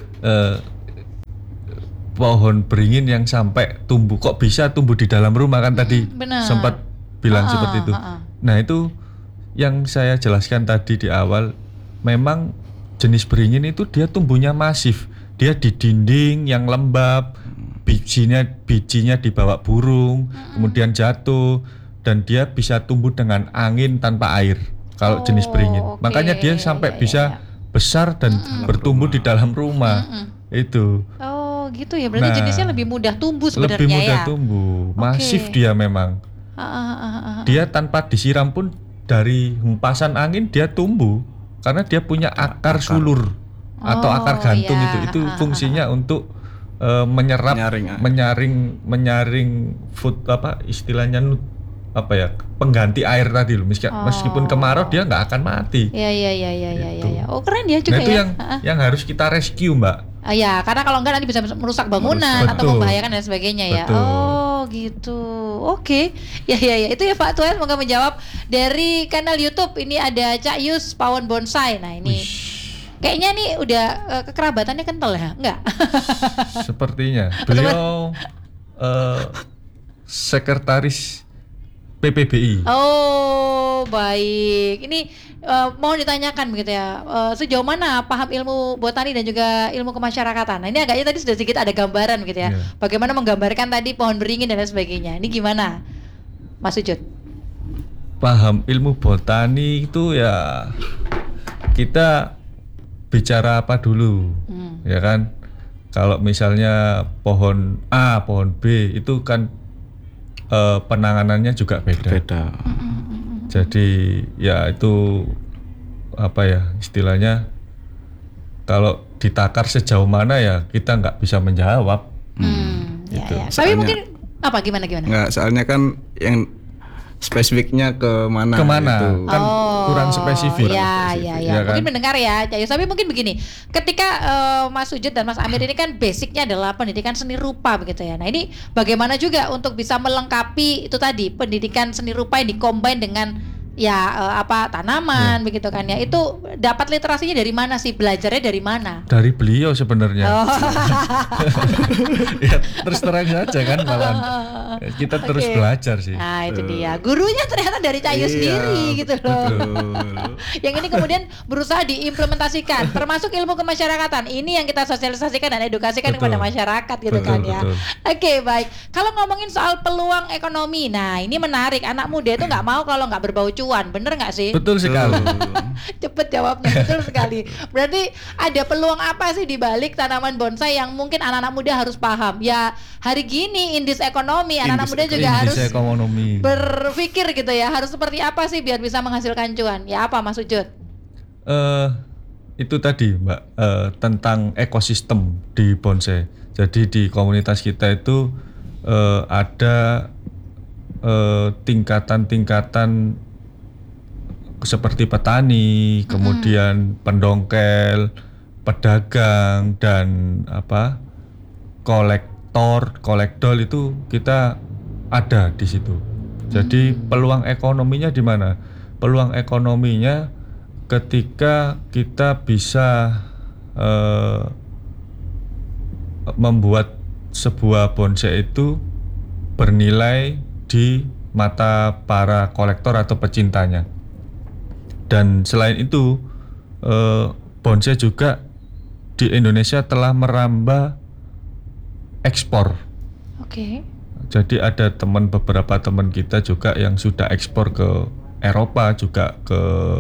Pohon beringin yang sampai tumbuh, kok bisa tumbuh di dalam rumah kan tadi sempat bilang seperti itu. Nah itu yang saya jelaskan tadi di awal, memang jenis beringin itu dia tumbuhnya masif, dia di dinding yang lembab, bijinya dibawa burung, kemudian jatuh, dan dia bisa tumbuh dengan angin tanpa air. Kalau jenis beringin, makanya dia sampai bisa besar dan bertumbuh di dalam rumah. Itu. Oh gitu ya, berarti jenisnya lebih mudah tumbuh sebenarnya ya. Lebih mudah tumbuh, masif dia memang. Dia tanpa disiram pun dari hempasan angin dia tumbuh, karena dia punya akar sulur atau akar gantung itu fungsinya untuk menyerap, menyaring food istilahnya pengganti air tadi loh. Meskipun kemarau dia nggak akan mati. Iya. Oh keren ya juga. Nah, itu yang harus kita rescue, Mbak. Ya, karena kalau enggak nanti bisa merusak bangunan atau membahayakan dan sebagainya ya. Betul. Oh gitu. Oke. Ya. Itu ya Pak Tua, semoga menjawab. Dari kanal YouTube ini ada Cak Yus Pawon Bonsai. Nah ini kayaknya nih udah kekerabatannya kental ya, enggak? Sepertinya. Beliau sekretaris PPBI. Oh baik. Ini mohon ditanyakan begitu ya, sejauh mana paham ilmu botani dan juga ilmu kemasyarakatan. Nah ini agaknya tadi sudah sedikit ada gambaran gitu ya, bagaimana menggambarkan tadi pohon beringin dan lain sebagainya. Ini gimana Mas Sujud? Paham ilmu botani itu ya, kita bicara apa dulu, ya kan? Kalau misalnya pohon A, pohon B itu kan penanganannya juga beda. Jadi ya itu istilahnya, kalau ditakar sejauh mana ya kita nggak bisa menjawab. Gitu. Ya. Tapi mungkin gimana? Nggak, soalnya kan yang spesifiknya kemana itu kan kurang spesifik. Ya. Kan? Mungkin mendengar ya, Cak Yus. Tapi mungkin begini, ketika Mas Sujud dan Mas Amir ini kan basicnya adalah pendidikan seni rupa begitu ya. Nah ini bagaimana juga untuk bisa melengkapi itu tadi, pendidikan seni rupa yang dikombin dengan tanaman begitu kan ya. Itu dapat literasinya dari mana sih? Belajarnya dari mana? Dari beliau sebenarnya. Ya terus terang saja kan, malah kita terus belajar sih. Nah itu dia, gurunya ternyata dari Cak Yus sendiri gitu loh. Yang ini kemudian berusaha diimplementasikan, termasuk ilmu kemasyarakatan. Ini yang kita sosialisasikan dan edukasikan kepada masyarakat gitu kan ya. Oke, baik. Kalau ngomongin soal peluang ekonomi, nah ini menarik. Anak muda itu nggak mau kalau nggak berbau cuan, bener nggak sih? Betul sekali. Cepet jawabnya, betul sekali. Berarti ada peluang apa sih di balik tanaman bonsai yang mungkin anak-anak muda harus paham? Ya hari gini indis ekonomi, anak-anak muda juga harus berpikir gitu ya, harus seperti apa sih biar bisa menghasilkan cuan? Ya apa Mas Sujud? Itu tadi Mbak, tentang ekosistem di bonsai. Jadi di komunitas kita itu ada tingkatan-tingkatan seperti petani, kemudian pendongkel, pedagang, dan kolektor itu kita ada di situ. Jadi peluang ekonominya di mana? Peluang ekonominya ketika kita bisa membuat sebuah bonsai itu bernilai di mata para kolektor atau pecintanya. Dan selain itu bonsai juga di Indonesia telah merambah ekspor. Jadi ada beberapa teman kita juga yang sudah ekspor ke Eropa, juga ke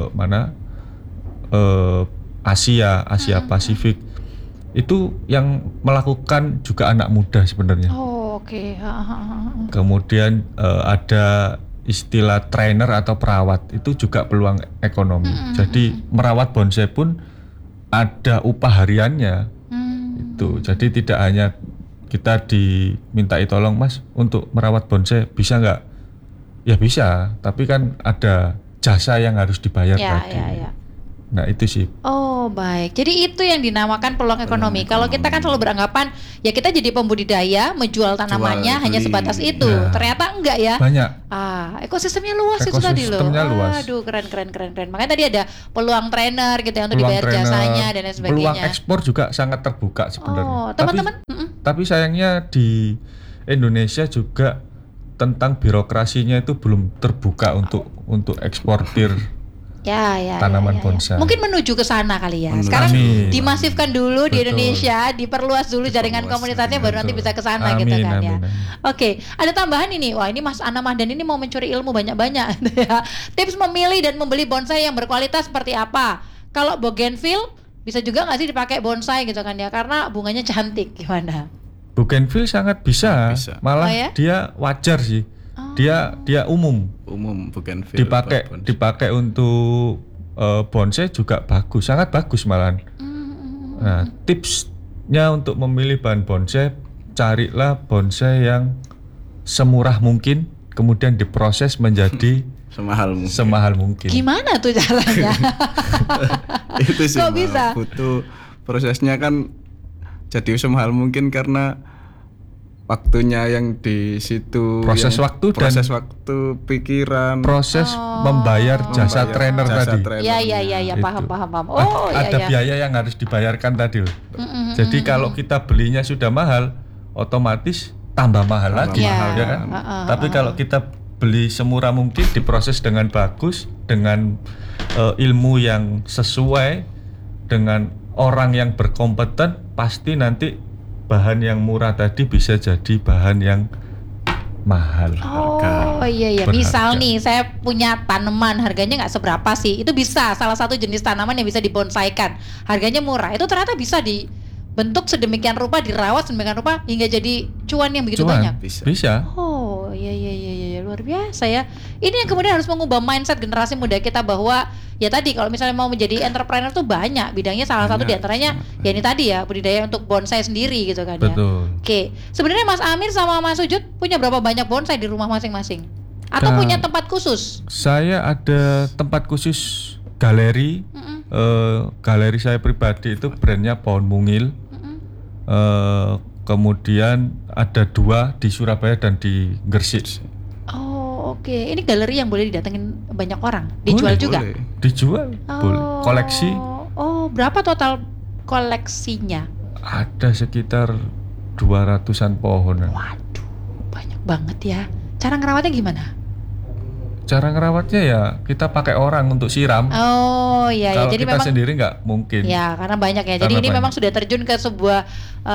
Asia Pasifik. Itu yang melakukan juga anak muda sebenarnya. Kemudian ada istilah trainer atau perawat, itu juga peluang ekonomi. Jadi merawat bonsai pun ada upah hariannya. Itu. Jadi tidak hanya kita dimintai tolong Mas untuk merawat bonsai, bisa nggak? Ya bisa, tapi kan ada jasa yang harus dibayar tadi. Nah itu sih. Oh baik, jadi itu yang dinamakan peluang ekonomi. Kalau kita kan selalu beranggapan ya kita jadi pembudidaya, menjual tanamannya hanya sebatas itu. Ternyata enggak ya. Banyak. Ekosistemnya luas itu tadi loh. Luas. Aduh keren. Makanya tadi ada peluang trainer gitu ya untuk dibayar jasanya dan lain sebagainya. Peluang ekspor juga sangat terbuka sebenarnya. Oh teman-teman. Tapi sayangnya di Indonesia juga tentang birokrasinya itu belum terbuka untuk eksportir. Tanaman bonsai. Mungkin menuju ke sana kali ya. Sekarang dimasifkan dulu di Indonesia, diperluas dulu jaringan komunitasnya, baru nanti bisa ke sana gitu kan ya. Oke, ada tambahan ini. Wah, ini Mas Ana Mahdan ini mau mencuri ilmu banyak-banyak gitu ya. Tips memilih dan membeli bonsai yang berkualitas seperti apa? Kalau bougainville bisa juga nggak sih dipakai bonsai gitu kan ya? Karena bunganya cantik, gimana? Bougainville sangat bisa. Malah dia wajar sih. Dia umum bougainville dipakai untuk bonsai juga bagus, sangat bagus malahan. Nah, tipsnya untuk memilih bahan bonsai, carilah bonsai yang semurah mungkin, kemudian diproses menjadi semahal mungkin. Gimana tuh caranya? Itu sih. Kok bisa? Butuh prosesnya kan jadi semahal mungkin karena waktunya yang di situ, proses waktu, pikiran, proses membayar jasa trainer tadi. Iya, paham. Oh, ada biaya yang harus dibayarkan tadi. Jadi kalau kita belinya sudah mahal, otomatis tambah mahal lagi, ya kan? Tapi kalau kita beli semurah mungkin, diproses dengan bagus, dengan ilmu yang sesuai, dengan orang yang berkompeten, pasti nanti bahan yang murah tadi bisa jadi bahan yang mahal. Oh iya. Misal nih saya punya tanaman harganya nggak seberapa sih, itu bisa salah satu jenis tanaman yang bisa dibonsaikan, harganya murah, itu ternyata bisa dibentuk sedemikian rupa, dirawat sedemikian rupa hingga jadi cuan yang begitu banyak. Bisa. Oh iya, luar biasa ya. Ini yang kemudian harus mengubah mindset generasi muda kita bahwa ya tadi kalau misalnya mau menjadi entrepreneur tuh banyak bidangnya, salah satu diantaranya ya ini tadi ya budidaya untuk bonsai sendiri gitu kan. Betul. Ya. Oke, sebenarnya Mas Amir sama Mas Sujud punya berapa banyak bonsai di rumah masing-masing? Atau punya tempat khusus? Saya ada tempat khusus galeri. Galeri saya pribadi itu brandnya Pohon Mungil. Kemudian ada 2 di Surabaya dan di Gresik. Oh oke. Ini galeri yang boleh didatengin banyak orang, dijual juga? Boleh. Dijual, boleh. Koleksi. Oh, berapa total koleksinya? Ada sekitar 200-an pohon. Waduh, banyak banget ya. Cara ngerawatnya gimana? Cara ngerawatnya ya kita pakai orang untuk siram. Oh iya. Kalau jadi kita memang sendiri nggak mungkin. Ya karena banyak ya. Jadi ini memang sudah terjun ke sebuah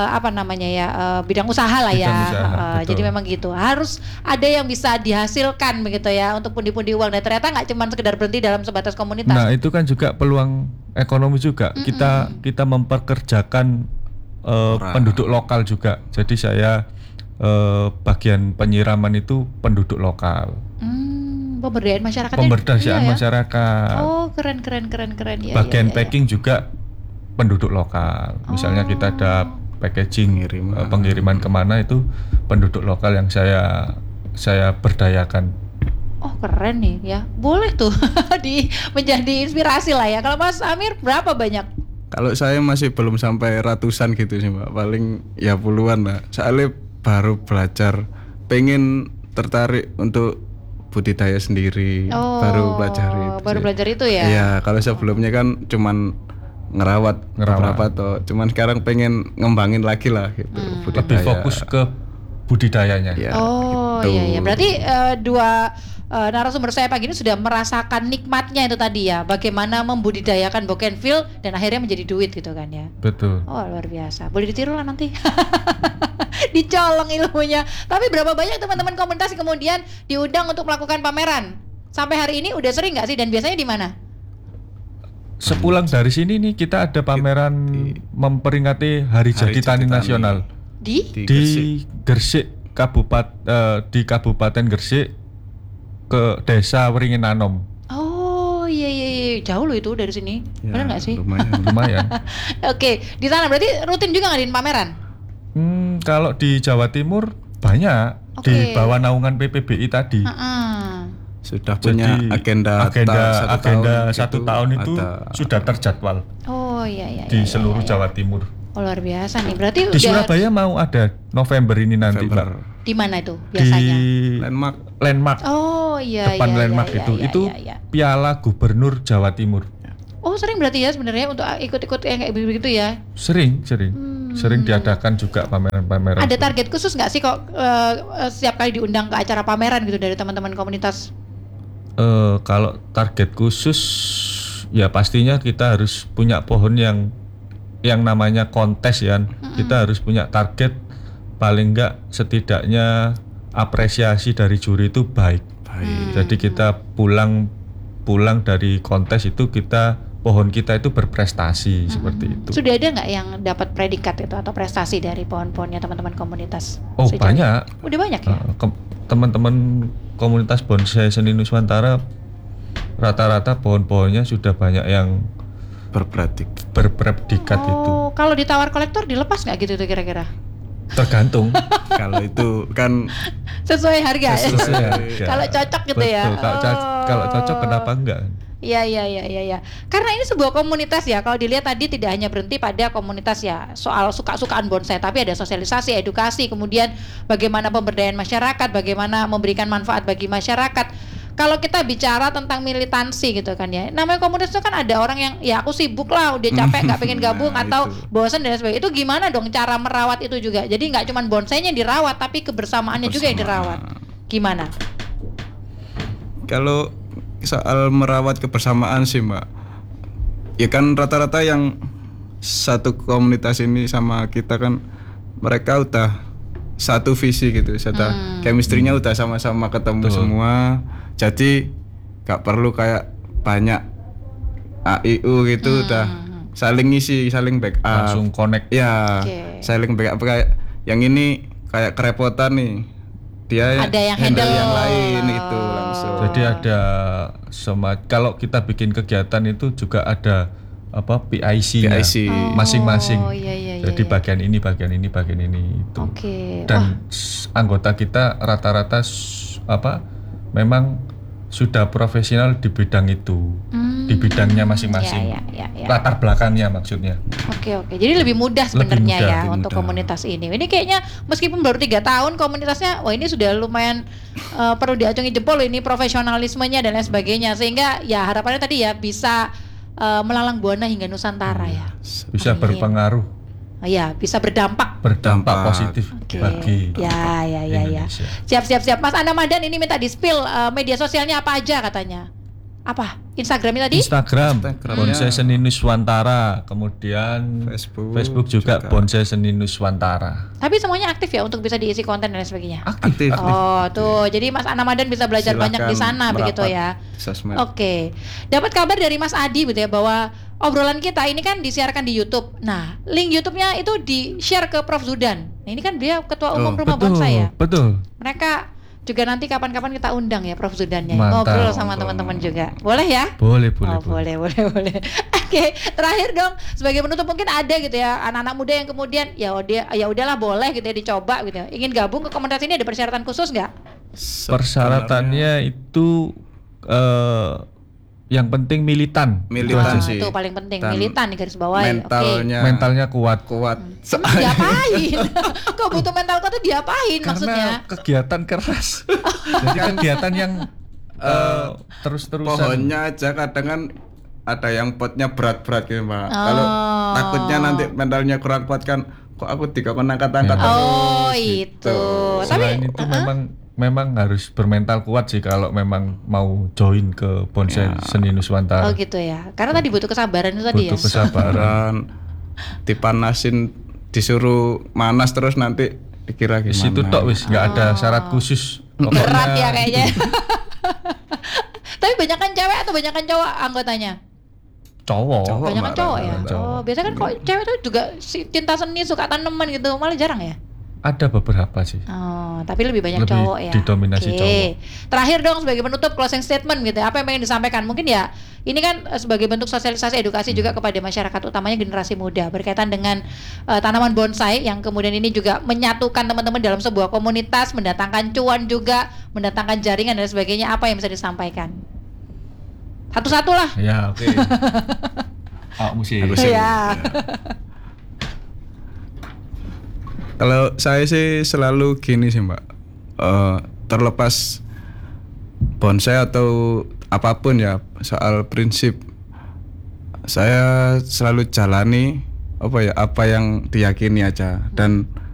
bidang usaha lah ya. Jadi memang gitu. Harus ada yang bisa dihasilkan begitu ya untuk pundi-pundi uang. Dan ternyata nggak cuma sekedar berhenti dalam sebatas komunitas. Nah itu kan juga peluang ekonomi juga. Kita memperkerjakan penduduk lokal juga. Jadi saya bagian penyiraman itu penduduk lokal. Pemberdayaan masyarakat. Pemberdayaan masyarakat. Oh keren ya. Bagian packing juga penduduk lokal. Misalnya kita ada packaging pengiriman kemana itu penduduk lokal yang saya berdayakan. Oh keren nih ya. Boleh tuh menjadi inspirasi lah ya. Kalau Mas Amir berapa banyak? Kalau saya masih belum sampai ratusan gitu sih Mbak. Paling ya puluhan lah. Soalnya baru belajar, pengen tertarik untuk budidaya sendiri, baru belajar itu ya. Iya, kalau sebelumnya kan cuman ngerawat beberapa toh, cuman sekarang pengen ngembangin lagi lah gitu. Lebih fokus ke budidayanya. Ya, gitu. Iya. Berarti dua narasumber saya pagi ini sudah merasakan nikmatnya itu tadi ya, bagaimana membudidayakan bougainville dan akhirnya menjadi duit gitu kan ya. Betul. Oh luar biasa, boleh ditiru lah nanti. Dicolong ilmunya. Tapi berapa banyak teman-teman komunitas kemudian diundang untuk melakukan pameran? Sampai hari ini udah sering nggak sih, dan biasanya di mana? Sepulang dari sini nih kita ada pameran memperingati Hari Jadi Tani Nasional di Gresik, di Kabupaten Gresik, ke Desa Wringin Anom. Oh iya, jauh loh itu dari sini. Ya, benar nggak sih? Lumayan. Oke, di sana berarti rutin juga ngadain pameran? Kalau di Jawa Timur banyak, di bawah naungan PPBI tadi. sudah punya agenda satu tahun itu sudah terjadwal. Oh iya. Di seluruh Jawa Timur. Oh, luar biasa nih. Berarti di Surabaya mau ada November ini nanti, Pak. Di mana itu biasanya? Di Landmark. Oh iya. Depan Landmark itu Piala Gubernur Jawa Timur. Oh, sering berarti ya sebenarnya untuk ikut-ikut yang kayak begitu ya? Sering diadakan juga pameran-pameran. Ada target khusus nggak sih kok setiap kali diundang ke acara pameran gitu dari teman-teman komunitas? Kalau target khusus ya pastinya kita harus punya pohon yang namanya kontes ya. Kita harus punya target paling enggak setidaknya apresiasi dari juri itu baik. Jadi kita pulang dari kontes itu pohon kita itu berprestasi seperti itu. Sudah ada nggak yang dapat predikat itu atau prestasi dari pohon-pohonnya teman-teman komunitas? Oh banyak. Udah banyak ya? Teman-teman komunitas bonsai seni Nuswantara rata-rata pohon-pohonnya sudah banyak yang berpredikat itu. Kalau ditawar kolektor dilepas nggak gitu tuh kira-kira? Tergantung. Kalau itu kan sesuai harga. Kalau cocok gitu. Betul, ya. Kalau cocok kenapa enggak? Iya. Karena ini sebuah komunitas ya. Kalau dilihat tadi tidak hanya berhenti pada komunitas ya soal suka-sukaan bonsai, tapi ada sosialisasi, edukasi, kemudian bagaimana pemberdayaan masyarakat, bagaimana memberikan manfaat bagi masyarakat. Kalau kita bicara tentang militansi gitu kan ya, namanya komunitas itu kan ada orang yang ya aku sibuk lah, udah capek nggak pengen gabung atau bosan dan sebagainya. Itu gimana dong cara merawat itu juga? Jadi nggak cuma bonsainya yang dirawat, tapi kebersamaannya juga yang dirawat. Gimana? Kalau soal merawat kebersamaan sih Mbak, ya kan rata-rata yang satu komunitas ini sama kita kan mereka udah satu visi gitu, chemistry-nya udah sama-sama ketemu semua. Jadi gak perlu kayak banyak AIU gitu, udah saling ngisi, saling backup, langsung connect. Ya, saling backup. Kayak yang ini kayak kerepotan nih, dia ada yang handle yang lain itu langsung. Jadi ada kalau kita bikin kegiatan itu juga ada PIC-nya masing-masing. Jadi bagian ini itu. Dan anggota kita rata-rata memang sudah profesional di bidang itu, di bidangnya masing-masing. Latar belakangnya maksudnya. Oke. Jadi lebih mudah sebenarnya ya untuk komunitas ini. Ini kayaknya meskipun baru 3 tahun komunitasnya, wah ini sudah lumayan perlu diacungi jempol ini profesionalismenya dan lain sebagainya. Sehingga ya harapannya tadi ya bisa melalang buana hingga Nusantara ya. Bisa berpengaruh. Iya, bisa berdampak positif bagi Indonesia. Siap. Mas Anamadan ini minta di-spill media sosialnya apa aja katanya. Apa? Instagramnya tadi? Instagram Bonsai Seni Nuswantara, kemudian Facebook juga Bonsai Seni Nuswantara. Tapi semuanya aktif ya untuk bisa diisi konten dan sebagainya. Aktif. Oh, tuh. Jadi Mas Anamadan bisa belajar banyak di sana begitu ya. Oke. Dapat kabar dari Mas Adi begitu ya bahwa obrolan kita ini kan disiarkan di YouTube. Nah, link YouTube-nya itu di-share ke Prof Zudan. Nah, ini kan beliau ketua umum Rumah Bonsai ya. Betul. Mereka juga nanti kapan-kapan kita undang ya Prof Zudannya. Mantap. Ngobrol sama teman-teman juga. Boleh ya? Boleh. Boleh. Oke, terakhir dong sebagai penutup mungkin ada gitu ya anak-anak muda yang kemudian ya udahlah boleh gitu ya dicoba gitu ya. Ingin gabung ke komunitas ini ada persyaratan khusus nggak? Persyaratannya itu yang penting militan sih. Itu paling penting. Dan militan di garis bawah. Mentalnya kuat. Diapain? Kok butuh mental kuat tuh diapain maksudnya? Karena kegiatan keras. Jadi kegiatan yang terus-terusan. Pohonnya aja kadang kan ada yang potnya berat-berat gitu Mbak. Kalau takutnya nanti mentalnya kurang kuat kan, kok aku dikon angkat-angkat terus. Itu. Selain itu memang harus bermental kuat sih kalau memang mau join ke Bonsai Seni Nuswantara. Oh gitu ya. Karena tadi butuh kesabaran itu tadi ya. Butuh kesabaran. Dipanasin, disuruh manas terus nanti dikira gimana. Situ tok wis, enggak ada syarat khusus. Berat ya kayaknya. Tapi banyakan cewek atau banyakan cowok anggotanya? Cowok. Banyakan cowok ya. Oh, biasanya kan kok cewek tuh juga cinta seni, suka tanaman gitu, malah jarang ya. Ada beberapa sih. Oh, tapi lebih banyak cowok ya. Didominasi cowok. Terakhir dong sebagai penutup closing statement gitu. Apa yang pengen disampaikan? Mungkin ya ini kan sebagai bentuk sosialisasi edukasi juga kepada masyarakat, utamanya generasi muda berkaitan dengan tanaman bonsai yang kemudian ini juga menyatukan teman-teman dalam sebuah komunitas, mendatangkan cuan juga, mendatangkan jaringan dan sebagainya. Apa yang bisa disampaikan? Satu-satu lah. Ya, oke. Musim. Ya. Kalau saya sih selalu gini sih Mbak, terlepas bonsai atau apapun ya, soal prinsip saya selalu jalani apa yang diyakini aja, dan